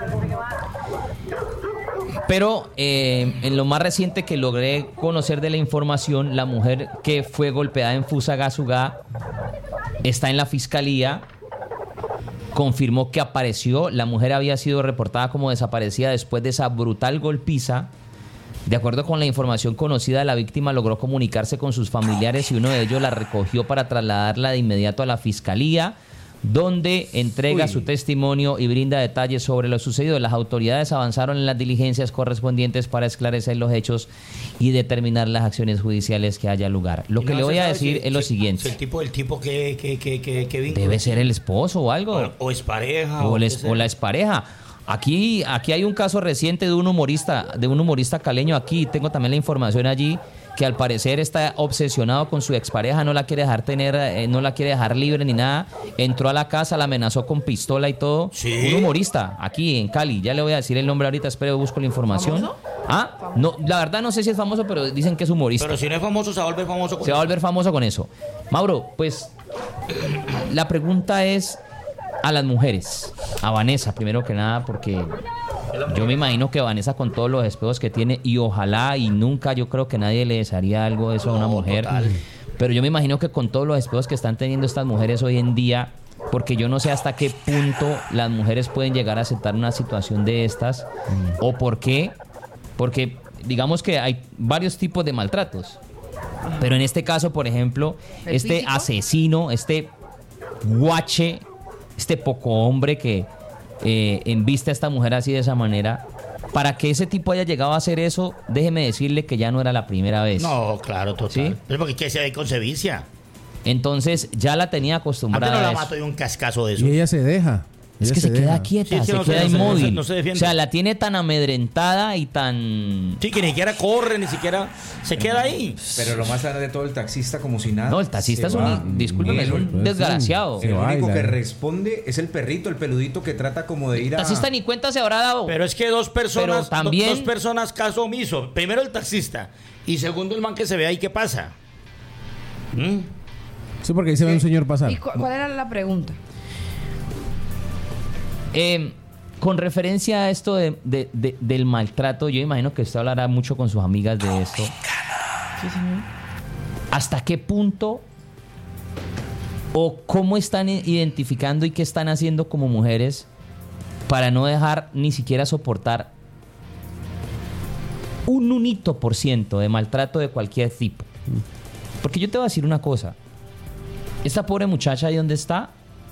Pero eh, en lo más reciente que logré conocer de la información, la mujer que fue golpeada en Fusagasugá está en la fiscalía. Confirmó que apareció. La mujer había sido reportada como desaparecida después de esa brutal golpiza. De acuerdo con la información conocida, la víctima logró comunicarse con sus familiares y uno de ellos la recogió para trasladarla de inmediato a la fiscalía, donde entrega Uy. su testimonio y brinda detalles sobre lo sucedido. Las autoridades avanzaron en las diligencias correspondientes para esclarecer los hechos y determinar las acciones judiciales que haya lugar. Lo y que no le se voy a sabe decir si- es lo si- siguiente. si el tipo, el tipo que, que, que, que, que vínculo. Debe ser el esposo o algo. O, o es pareja. O, qué les- sea. o la expareja. Aquí, aquí hay un caso reciente de un humorista, de un humorista caleño. Aquí tengo también la información allí, que al parecer está obsesionado con su expareja, no la quiere dejar tener, eh, no la quiere dejar libre ni nada. Entró a la casa, la amenazó con pistola y todo. ¿Sí? Un humorista aquí en Cali, ya le voy a decir el nombre ahorita, espero busco la información. ¿Famoso? Ah, no, la verdad no sé si es famoso, pero dicen que es humorista. Pero si no es famoso, se va a volver famoso con Se va a eso. volver famoso con eso. Mauro, pues la pregunta es a las mujeres, a Vanessa primero que nada, porque yo me imagino que Vanessa con todos los espejos que tiene, y ojalá y nunca yo creo que nadie le desearía algo de eso a una No, mujer, total. pero yo me imagino que con todos los espejos que están teniendo estas mujeres hoy en día, porque yo no sé hasta qué punto las mujeres pueden llegar a aceptar una situación de estas, o por qué, porque digamos que hay varios tipos de maltratos, pero en este caso, por ejemplo, ¿El este físico? asesino, este guache, este poco hombre que eh, embiste a esta mujer así de esa manera, para que ese tipo haya llegado a hacer eso, déjeme decirle que ya no era la primera vez. No, claro, total. ¿Sí? Pero porque ¿qué se ve con sevicia? Entonces ya la tenía Antes acostumbrada no a la eso. mato de un cascazo de eso. Y ella se deja. Es Ella que se, queda deja. quieta, Sí, es que se no se- queda no se- inmóvil. no se defiende. O sea, la tiene tan amedrentada y tan... Sí, que ni siquiera corre, ni siquiera se queda ahí. Pero lo más grande de todo, el taxista como si nada. No, el taxista se es va. un... Discúlpeme, es un Pues, desgraciado. sí. El Se único baila. que responde es el perrito, el peludito que trata como de ir a... Taxista ni cuenta se habrá dado. Pero es que dos personas, Pero también- do- dos personas caso omiso. Primero el taxista y segundo el man que se ve ahí qué pasa. ¿Mm? Sí, porque ahí se ve un señor pasar. ¿Y cu- cuál era la pregunta? Eh, con referencia a esto de, de- de- del maltrato, yo imagino que usted hablará mucho con sus amigas de esto. Sí, señor. ¿Hasta qué punto o cómo están i- identificando y qué están haciendo como mujeres para no dejar ni siquiera soportar un unito por ciento de maltrato de cualquier tipo? Porque yo te voy a decir una cosa. Esta pobre muchacha ahí donde está,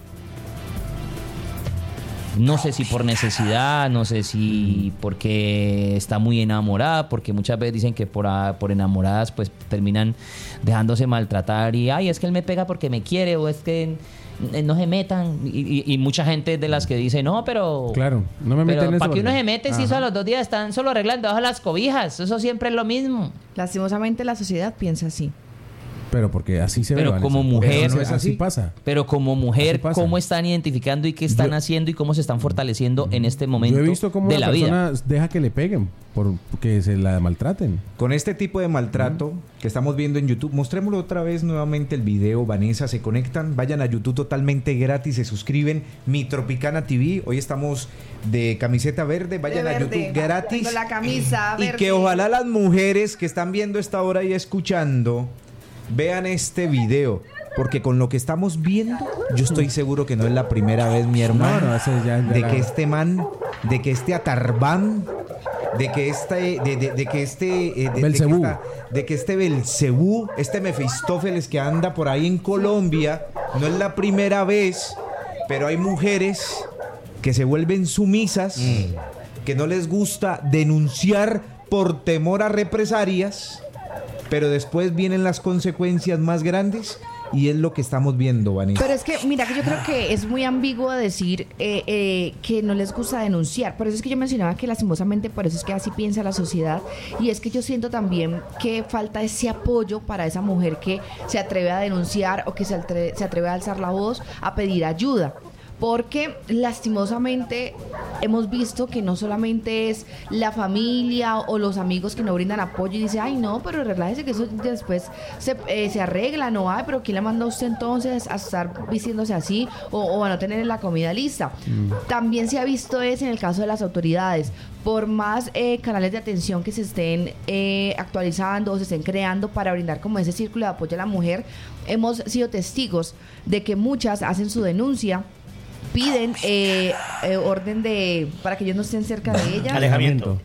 no sé si por necesidad, no sé si porque está muy enamorada, porque muchas veces dicen que por, a- por enamoradas pues terminan dejándose maltratar y ay, es que él me pega porque me quiere o es que eh, no se metan y, y- y mucha gente de las que dice no, pero Claro, no me meten pero en eso para que uno porque- se mete si Ajá. eso a los dos días están solo arreglando bajo las cobijas, eso siempre es lo mismo. Lastimosamente la sociedad piensa así. Pero porque así se Pero ve. como Vanessa. mujer- Pero no es así. así pasa. Pero como mujer, Así pasa. ¿cómo están identificando y qué están Yo- haciendo y cómo se están fortaleciendo en este momento Yo he visto cómo de una la vida? persona deja que le peguen por que se la maltraten. Con este tipo de maltrato que estamos viendo en YouTube, mostrémoslo otra vez nuevamente el video. Vanessa, se conectan, vayan a YouTube totalmente gratis, se suscriben. Mi Tropicana T V, hoy estamos de camiseta verde, vayan De a verde, YouTube gratis. tengo la camisa Y verde. que ojalá las mujeres que están viendo esta hora y escuchando vean este video. Porque con lo que estamos viendo, yo estoy seguro que no es la primera vez, mi hermano, No, no, ese ya- ya de la- que este man, de que este Atarbán, de que este, de, de- de que este, eh, de, de que Belcebú. esta- de que este Belcebú, este Mefistófeles que anda por ahí en Colombia, no es la primera vez, pero hay mujeres que se vuelven sumisas, que no les gusta denunciar por temor a represalias, pero después vienen las consecuencias más grandes. Y es lo que estamos viendo, Vanessa. Pero es que, mira, que yo creo que es muy ambiguo decir eh, eh, que no les gusta denunciar. Por eso es que yo mencionaba que lastimosamente por eso es que así piensa la sociedad. Y es que yo siento también que falta ese apoyo para esa mujer que se atreve a denunciar o que se atreve, se atreve a alzar la voz, a pedir ayuda. Porque lastimosamente hemos visto que no solamente es la familia o los amigos que no brindan apoyo y dicen, ay no, pero relájese que eso después se, eh, se arregla, no, ay, pero ¿quién le manda a usted entonces a estar vistiéndose así o, o a no tener la comida lista? Mm. También se ha visto eso en el caso de las autoridades. Por más eh, canales de atención que se estén eh, actualizando o se estén creando para brindar como ese círculo de apoyo a la mujer, hemos sido testigos de que muchas hacen su denuncia, piden eh, eh, orden de para que ellos no estén cerca de ellas, Alejamiento.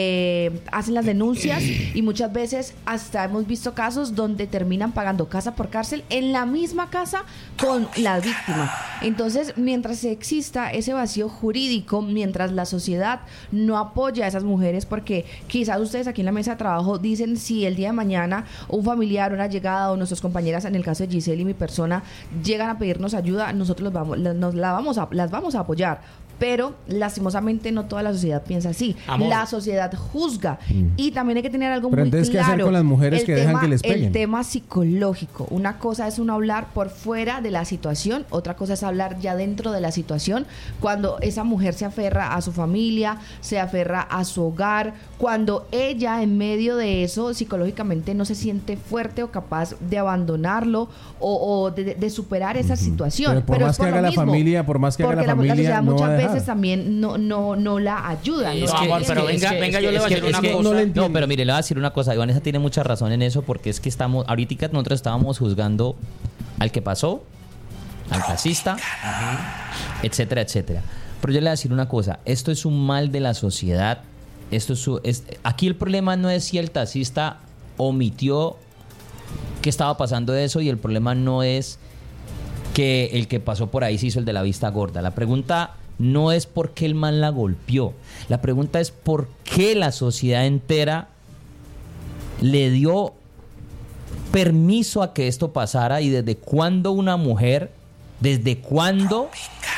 eh, hacen las denuncias y muchas veces hasta hemos visto casos donde terminan pagando casa por cárcel en la misma casa con la víctima. Entonces, mientras exista ese vacío jurídico, mientras la sociedad no apoya a esas mujeres, porque quizás ustedes aquí en la mesa de trabajo dicen si el día de mañana un familiar, una llegada o nuestras compañeras, en el caso de Giselle y mi persona, llegan a pedirnos ayuda, nosotros los vamos, nos la vamos a, las vamos a apoyar. pero lastimosamente no toda la sociedad piensa así. Amor. La sociedad juzga. Mm. Y también hay que tener algo pero muy entonces, claro. ¿qué hacer con las mujeres el que tema, dejan que les peguen? El tema psicológico. Una cosa es uno hablar por fuera de la situación, otra cosa es hablar ya dentro de la situación, cuando esa mujer se aferra a su familia, se aferra a su hogar, cuando ella en medio de eso psicológicamente no se siente fuerte o capaz de abandonarlo o, o de, de superar esa uh-huh. situación. Pero por pero más por que haga la mismo, familia, por más que haga la familia, la sociedad no muchas va a dejar. veces también no, no, no la ayuda. Es no que, amor, pero venga, que, venga, es yo que, le voy a decir es una que, cosa. No, no, pero mire, le voy a decir una cosa. Vanessa tiene mucha razón en eso, porque es que estamos, ahorita nosotros estábamos juzgando al que pasó, al taxista, uh-huh. etcétera, etcétera. Pero yo le voy a decir una cosa. Esto es un mal de la sociedad. Esto es, es aquí el problema no es si el taxista omitió que estaba pasando eso, y el problema no es que el que pasó por ahí se hizo el de la vista gorda. La pregunta no es por qué el man la golpeó. La pregunta es por qué la sociedad entera le dio permiso a que esto pasara, y desde cuándo una mujer, desde cuándo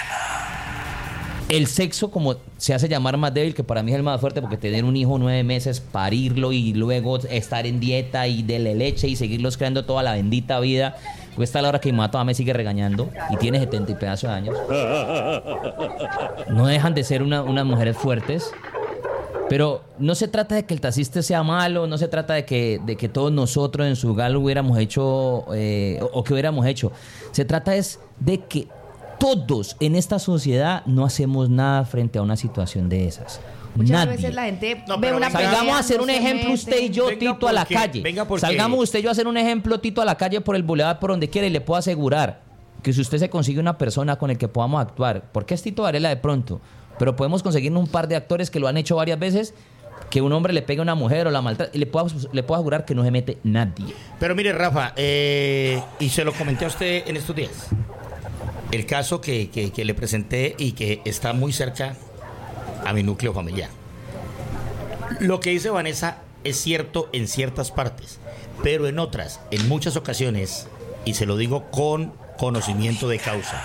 el sexo, como se hace llamar más débil, que para mí es el más fuerte, porque tener un hijo nueve meses, parirlo y luego estar en dieta y darle leche y seguirlos creando toda la bendita vida, cuesta la hora que mi mamá me sigue regañando y tiene setenta y pedazos de años. No dejan de ser una, unas mujeres fuertes. Pero no se trata de que el taxista sea malo, no se trata de que, de que todos nosotros en su hogar lo hubiéramos hecho eh, o, o que hubiéramos hecho. Se trata es de que todos en esta sociedad no hacemos nada frente a una situación de esas. Muchas Nadie. veces la gente No, ve pero una venga. pelea, Salgamos a hacer no un se ejemplo mete. usted y yo, Venga, Tito, a la porque- calle. venga, porque- Salgamos usted y yo a hacer un ejemplo, Tito, a la calle, por el boulevard, por donde quiera, y le puedo asegurar que si usted se consigue una persona con el que podamos actuar, porque es Tito Varela de pronto, pero podemos conseguirnos un par de actores que lo han hecho varias veces, que un hombre le pegue a una mujer o la maltrata, y le puedo, le puedo asegurar que no se mete nadie. Pero mire, Rafa, eh, y se lo comenté a usted en estos días. El caso que, que, que le presenté y que está muy cerca a mi núcleo familiar. Lo que dice Vanessa es cierto en ciertas partes, pero en otras, en muchas ocasiones, y se lo digo con conocimiento de causa,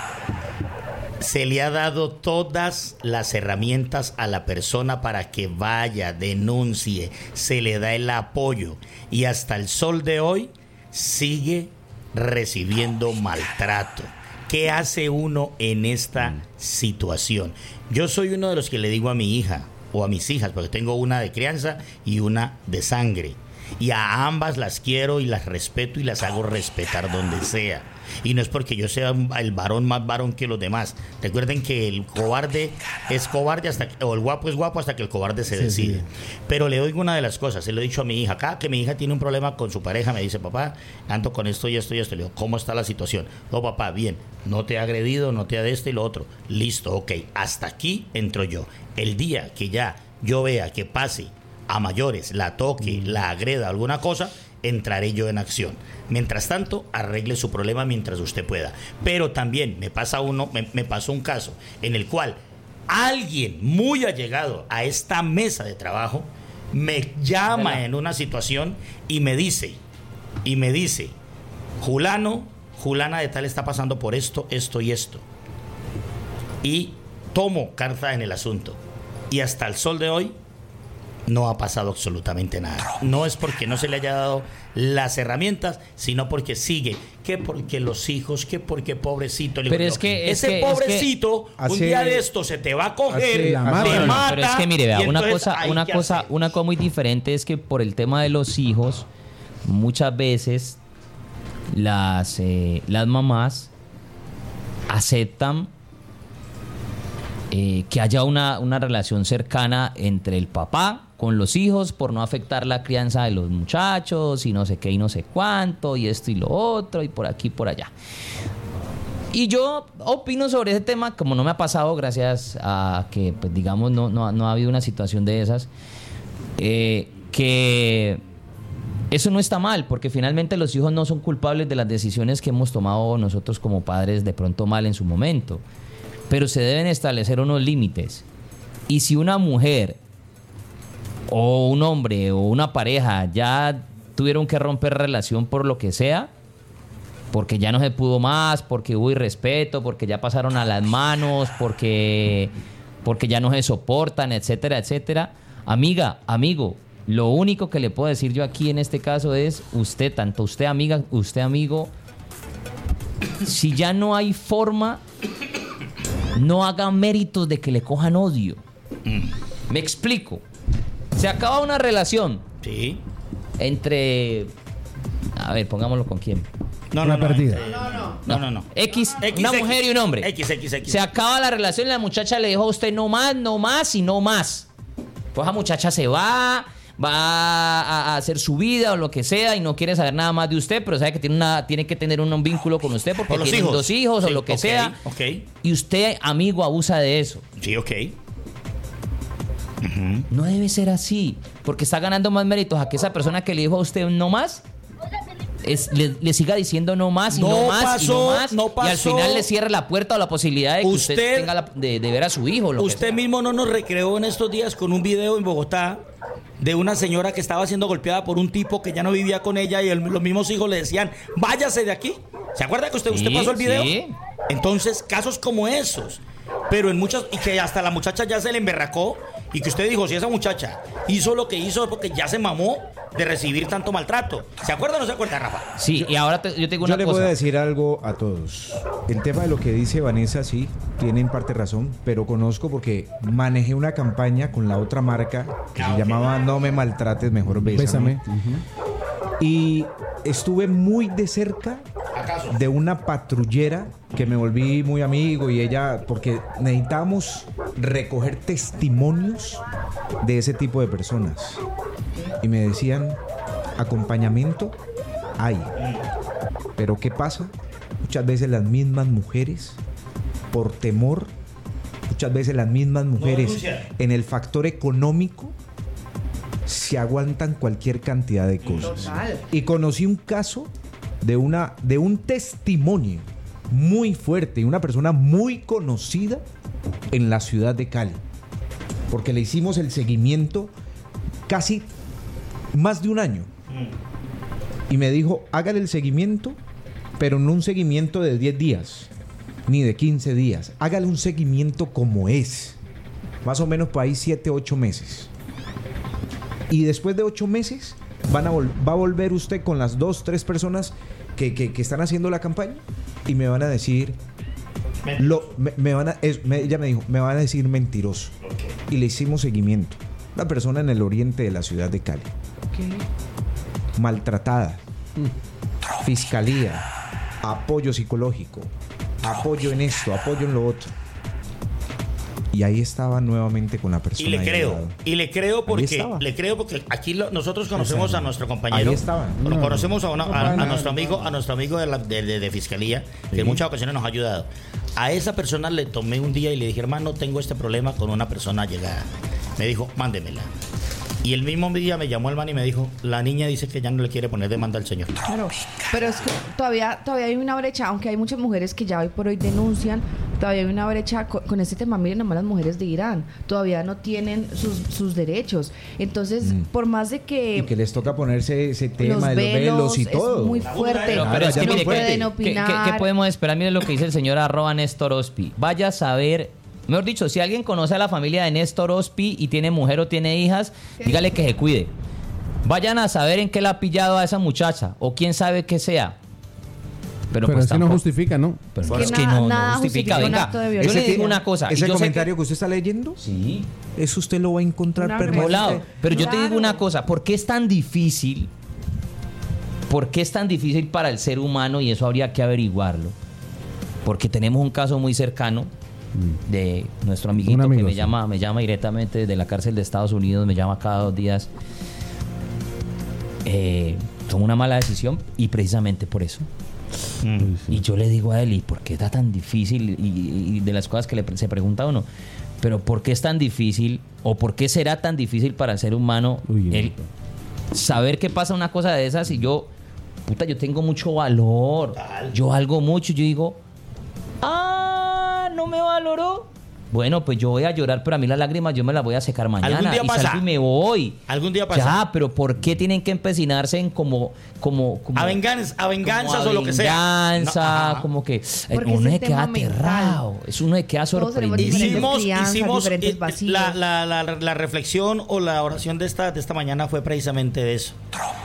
se le ha dado todas las herramientas a la persona para que vaya, denuncie, se le da el apoyo, y hasta el sol de hoy sigue recibiendo maltrato. ¿Qué hace uno en esta situación? Yo soy uno de los que le digo a mi hija o a mis hijas, porque tengo una de crianza y una de sangre, y a ambas las quiero y las respeto y las hago respetar donde sea. Y no es porque yo sea el varón más varón que los demás. Recuerden que el cobarde es cobarde hasta que, o el guapo es guapo hasta que el cobarde se sí, decide. Sí. Pero le doy una de las cosas, se lo he dicho a mi hija. Cada que mi hija tiene un problema con su pareja, me dice, papá, ando con esto y esto y esto. Le digo, ¿cómo está la situación? No, papá, bien, no te ha agredido, no te ha de este y lo otro. Listo, ok, hasta aquí entro yo. El día que ya yo vea que pase a mayores, la toque, mm. la agreda, alguna cosa, entraré yo en acción. Mientras tanto, arregle su problema mientras usted pueda. Pero también me pasa uno, me, me pasó un caso en el cual alguien muy allegado a esta mesa de trabajo me llama ¿verdad? En una situación y me dice, y me dice, Julano, Julana de tal está pasando por esto, esto y esto. Y tomo carta en el asunto. Y hasta el sol de hoy no ha pasado absolutamente nada. No es porque no se le haya dado las herramientas, sino porque sigue. Que porque los hijos, que porque pobrecito. Pero es que ese es que, pobrecito, es que un día de esto se te va a coger, te mata. mata. Pero es que mire, vea, una entonces, cosa, una cosa, hacer. una cosa muy diferente es que por el tema de los hijos, muchas veces las eh, las mamás aceptan eh, que haya una, una relación cercana entre el papá con los hijos por no afectar la crianza de los muchachos y no sé qué y no sé cuánto y esto y lo otro y por aquí y por allá. Y yo opino sobre ese tema, como no me ha pasado, gracias a que, pues, digamos, no, no, no ha habido una situación de esas, eh, que eso no está mal, porque finalmente los hijos no son culpables de las decisiones que hemos tomado nosotros como padres de pronto mal en su momento, pero se deben establecer unos límites. Y si una mujer o un hombre o una pareja ya tuvieron que romper relación por lo que sea, porque ya no se pudo más, porque hubo irrespeto, porque ya pasaron a las manos, porque porque ya no se soportan, etcétera, etcétera. Amiga, amigo, lo único que le puedo decir yo aquí en este caso es usted, tanto usted amiga, usted amigo, si ya no hay forma, no haga méritos de que le cojan odio. Mm. Me explico. Se acaba una relación. Sí. Entre... A ver, pongámoslo con quién. No, no, no, perdida. No, no, no, no, no. X, X, una X, mujer y un hombre. X, X, X. Se acaba la relación y la muchacha le dijo a usted no más, no más y no más. Pues la muchacha se va, va a, a hacer su vida o lo que sea y no quiere saber nada más de usted, pero sabe que tiene una tiene que tener un, un vínculo con usted porque tiene dos hijos sí, o lo que okay, sea. Okay. Y usted, amigo, abusa de eso. Sí, ok. Uh-huh. No debe ser así, porque está ganando más méritos a que esa persona que le dijo a usted no más es, le, le siga diciendo no más y no, no más pasó, y no más no pasó. Y al final le cierre la puerta o la posibilidad de que usted, usted tenga la, de, de ver a su hijo. Lo usted que mismo no nos recreó en estos días con un video en Bogotá de una señora que estaba siendo golpeada por un tipo que ya no vivía con ella y el, los mismos hijos le decían váyase de aquí. ¿Se acuerda que usted, sí, usted pasó el video? Sí. Entonces, casos como esos, pero en muchos, y que hasta la muchacha ya se le emberracó y que usted dijo, si esa muchacha hizo lo que hizo es porque ya se mamó de recibir tanto maltrato. ¿Se acuerda o no se acuerda, Rafa? Sí, y ahora te, yo tengo una cosa. Yo le cosa. voy a decir algo a todos. El tema de lo que dice Vanessa, sí, tiene en parte razón, pero conozco porque manejé una campaña con la otra marca que ah, se okay. llamaba No me maltrates, mejor bésame. Bésame. Uh-huh. Y estuve muy de cerca ¿Acaso? de una patrullera que me volví muy amigo y ella, porque necesitamos recoger testimonios de ese tipo de personas. Y me decían, acompañamiento hay. Pero ¿qué pasa? Muchas veces las mismas mujeres, por temor, muchas veces las mismas mujeres no en el factor económico se aguantan cualquier cantidad de cosas. Total. Y conocí un caso de una de un testimonio muy fuerte y una persona muy conocida en la ciudad de Cali, porque le hicimos el seguimiento casi más de un año y me dijo, hágale el seguimiento, pero no un seguimiento de diez días ni de quince días, hágale un seguimiento como es, más o menos por ahí siete, ocho meses. Y después de ocho meses van a vol- va a volver usted con las dos, tres personas que, que, que están haciendo la campaña y me van a decir lo, me, me van a, es, me, ella me dijo, me van a decir mentiroso. Okay. Y le hicimos seguimiento. Una persona en el oriente de la ciudad de Cali. Okay. Maltratada. Mm. Fiscalía. Apoyo psicológico. Apoyo en esto, apoyo en lo otro. Y ahí estaba nuevamente con la persona. Y le creo, y le creo porque le creo porque aquí lo, nosotros conocemos a nuestro compañero. Ahí estaba. No, conocemos a, una, a, a nuestro amigo, a nuestro amigo de, la, de, de, de fiscalía, que sí. en muchas ocasiones nos ha ayudado. A esa persona le tomé un día y le dije, hermano, tengo este problema con una persona llegada. Me dijo, mándemela. Y el mismo día me llamó el man y me dijo, la niña dice que ya no le quiere poner demanda al señor. Claro, pero es que todavía, todavía hay una brecha, aunque hay muchas mujeres que ya hoy por hoy denuncian, todavía hay una brecha con, con este tema. Miren, nomás las mujeres de Irán todavía no tienen sus, sus derechos. Entonces, mm. por más de que... Y que les toca ponerse ese tema de los velos y todo. Es muy fuerte. Pero, pero es que, no mire, pueden ¿qué, opinar. ¿qué, qué, ¿Qué podemos esperar? Mire lo que dice el señor arroba Néstor Ospi. Vaya a saber... Mejor dicho, si alguien conoce a la familia de Néstor Ospi y tiene mujer o tiene hijas, dígale que se cuide. Vayan a saber en qué la ha pillado a esa muchacha o quién sabe qué sea. Pero, pero pues es que no justifica, ¿no? Pero es que, es na, que no, nada no justifica. Venga, yo le digo una cosa. ¿Ese y yo comentario que, que usted está leyendo? Sí. Eso usted lo va a encontrar permanente. Pero yo claro. te digo una cosa. ¿Por qué es tan difícil? ¿Por qué es tan difícil para el ser humano? Y eso habría que averiguarlo. Porque tenemos un caso muy cercano de nuestro amiguito amigo, que me sí. llama me llama directamente desde la cárcel de Estados Unidos, me llama cada dos días. Eh, tomó una mala decisión y precisamente por eso. Mm. Sí. Y yo le digo a él, ¿y por qué está tan difícil? Y, y de las cosas que le, se pregunta uno, pero ¿por qué es tan difícil? ¿O por qué será tan difícil para el ser humano Uy, el saber que pasa una cosa de esas? Y yo, puta, yo tengo mucho valor, Tal. yo valgo mucho, yo digo, ah, no me valoró. Bueno, pues yo voy a llorar, pero a mí las lágrimas yo me las voy a secar mañana. ¿Algún día y pasa? salgo y me voy. ¿Algún día pasa? Ya, pero ¿por qué tienen que empecinarse en como... como, como a venganza, a venganzas como a o lo que sea. venganza, No, como que Porque uno es se el queda tema mental. aterrado. Es uno se queda Todos tenemos sorprendido. diferentes Hicimos, crianzas, hicimos diferentes eh, vacíos. la, la, la, la reflexión o la oración de esta, de esta mañana fue precisamente de eso.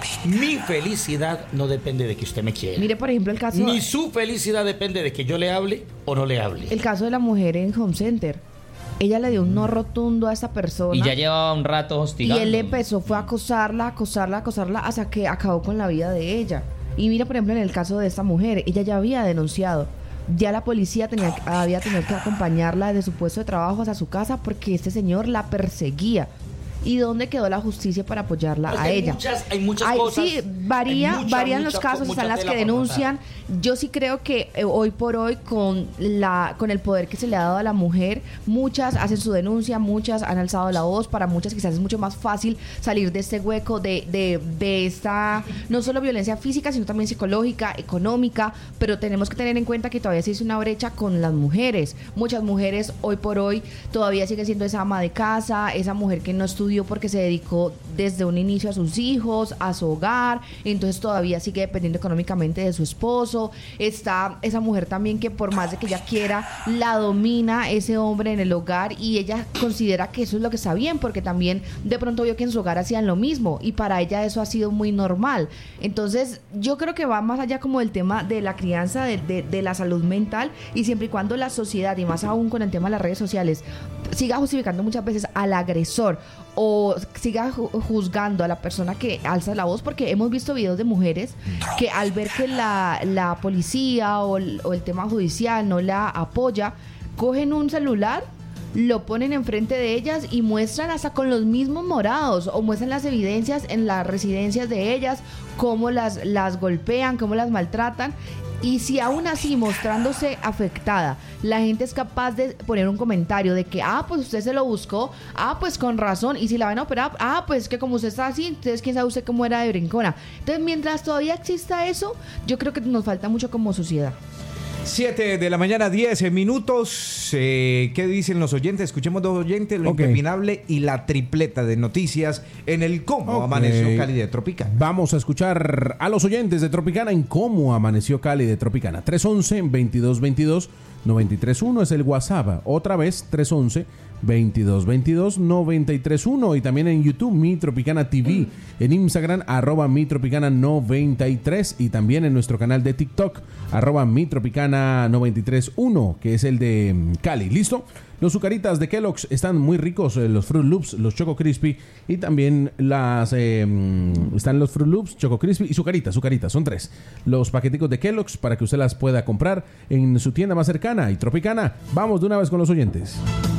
Mi felicidad no depende de que usted me quiera. Mire, por ejemplo, el caso, Ni su felicidad depende de que yo le hable o no le hable. el caso de la mujer en Home Center. Ella le dio un no rotundo a esa persona. Y ya llevaba un rato Y hostigando. él empezó, fue a acosarla, acosarla, acosarla, hasta que acabó con la vida de ella. Y mira, por ejemplo, en el caso de esta mujer, ella ya había denunciado. Ya la policía tenía, había tenido que acompañarla desde su puesto de trabajo hasta su casa porque este señor la perseguía. ¿Y dónde quedó la justicia para apoyarla Pues a hay ella? muchas- hay muchas Hay- cosas. Sí, varía, Hay mucha, varían mucha, los casos, mucha están las tela que por denuncian. Yo sí creo que eh, hoy por hoy, con la con el poder que se le ha dado a la mujer, muchas hacen su denuncia, muchas han alzado la voz. Para muchas quizás es mucho más fácil salir de este hueco, de, de, de esta, no solo violencia física, sino también psicológica, económica, pero tenemos que tener en cuenta que todavía se hizo una brecha con las mujeres. Muchas mujeres hoy por hoy todavía siguen siendo esa ama de casa, esa mujer que no estudió porque se dedicó desde un inicio a sus hijos, a su hogar, entonces todavía sigue dependiendo económicamente de su esposo. Está esa mujer también que por más de que ella quiera, la domina ese hombre en el hogar y ella considera que eso es lo que está bien, porque también de pronto vio que en su hogar hacían lo mismo y para ella eso ha sido muy normal. Entonces yo creo que va más allá como del tema de la crianza, de, de, de la salud mental, y siempre y cuando la sociedad, y más aún con el tema de las redes sociales, siga justificando muchas veces al agresor o siga ju- juzgando a la persona que alza la voz, porque hemos visto videos de mujeres que al ver que la, la policía o el, o el tema judicial no la apoya, cogen un celular, lo ponen enfrente de ellas y muestran hasta con los mismos morados o muestran las evidencias en las residencias de ellas, cómo las, las golpean, cómo las maltratan. Y si aún así, mostrándose afectada, la gente es capaz de poner un comentario de que, ah, pues usted se lo buscó, ah, pues con razón, y si la van a operar, ah, pues que como usted está así, entonces quién sabe usted cómo era de brincona. Entonces, mientras todavía exista eso, yo creo que nos falta mucho como sociedad. siete de la mañana, diez minutos. Eh, ¿Qué dicen los oyentes? Escuchemos dos oyentes, lo Ok. impepinable y la tripleta de noticias en el Cómo Ok. Amaneció Cali de Tropicana. Vamos a escuchar a los oyentes de Tropicana en cómo amaneció Cali de Tropicana. tres once, veintidós veintidós, noventa y tres uno es el WhatsApp. Otra vez, tres once, veintidós veintidós, noventa y tres uno. Y también en YouTube, Mi Tropicana T V. En Instagram, arroba Mi Tropicana noventa y tres. Y también en nuestro canal de TikTok, arroba Mi Tropicana noventa y tres uno, que es el de mm, Cali. ¿Listo? Los Zucaritas de Kellogg's están muy ricos, eh, los Fruit Loops, los Choco Crispy y también las eh, mm, están los Fruit Loops, Choco Crispy y Zucaritas, Zucaritas, son tres. Los paqueticos de Kellogg's para que usted las pueda comprar en su tienda más cercana. Y Tropicana, vamos de una vez con los oyentes.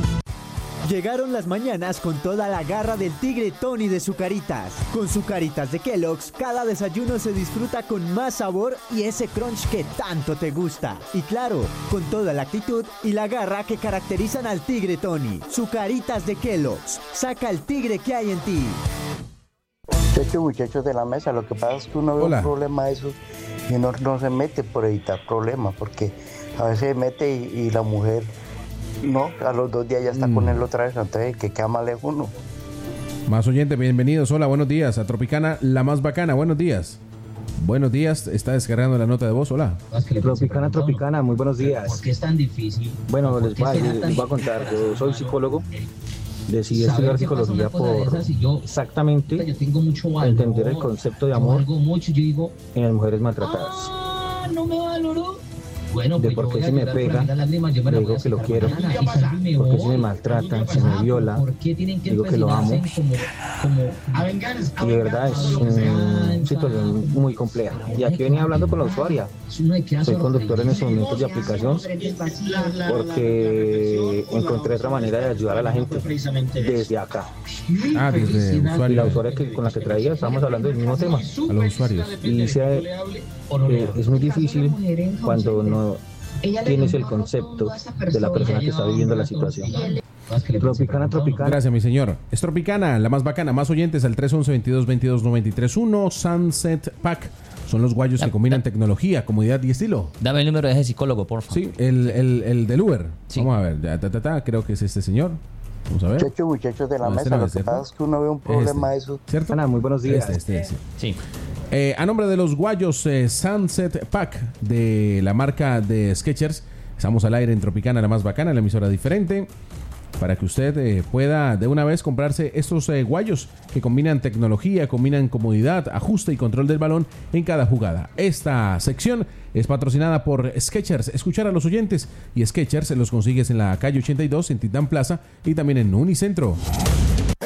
Llegaron las mañanas con toda la garra del tigre Tony de Zucaritas. Con Zucaritas de Kellogg's, cada desayuno se disfruta con más sabor y ese crunch que tanto te gusta. Y claro, con toda la actitud y la garra que caracterizan al tigre Tony. Zucaritas de Kellogg's, saca el tigre que hay en ti. Muchachos, muchachos de la mesa, lo que pasa es que uno ve Hola. un problema de esos y uno no se mete por evitar problemas, porque a veces se mete y, y la mujer, no, a los dos días ya está Mm. con él otra vez, entonces que queda mal lejos uno. Más oyentes, bienvenidos. Hola, buenos días. A Tropicana, la más bacana. Buenos días. Buenos días. Está descargando la nota de voz. Hola. Tropicana, Tropicana, muy buenos días. ¿Por qué es tan difícil? Bueno, les voy, a, les voy a contar, yo soy psicólogo, decidí estudiar psicología por exactamente entender el concepto de amor en las mujeres maltratadas. No me valoró. Bueno, De pues por yo qué voy a se me llorar por pega, esta lágrima, yo me le la voy digo a que lo sacar quiero, mañana, y salgo y me por qué se voy. me maltrata, se me viola, ¿Por qué tienen que digo que lo amo. empecinarse en como, como a venganza? Y de verdad es una situación muy compleja. Y aquí venía hablando con la usuaria. Soy conductor en estos momentos de aplicación porque encontré otra manera de ayudar a la gente desde acá. Ah, desde Y la usuarios. usuaria que, con la que traía, estábamos hablando del mismo tema. A los usuarios. Y dice que es muy difícil cuando no tienes el concepto de la persona que está viviendo la situación. Tropicana, Tropicana. Gracias, mi señor. Es Tropicana, la más bacana. Más oyentes al tres once, veintidós veintidós, noventa y tres uno. Sunset Pack. Son los guayos que combinan tecnología, comodidad y estilo. Dame el número de ese psicólogo, por favor. Sí, el, el, el del Uber. Sí. Vamos a ver, ya, ta, ta, ta, creo que es este señor. Vamos a ver. Muchachos, muchachos de la no, mesa, este no lo es, que ¿cierto? pasa es que uno ve un problema de este, eso. ¿Cierto? Ana, muy buenos días. Este, este, este. Sí. Eh, a nombre de los guayos eh, Sunset Pack de la marca de Skechers, estamos al aire en Tropicana, la más bacana, la emisora diferente, para que usted eh, pueda de una vez comprarse estos eh, guayos que combinan tecnología, combinan comodidad, ajuste y control del balón en cada jugada. Esta sección es patrocinada por Skechers. Escuchar a los oyentes y Skechers los consigues en la calle ochenta y dos en Titán Plaza y también en Unicentro.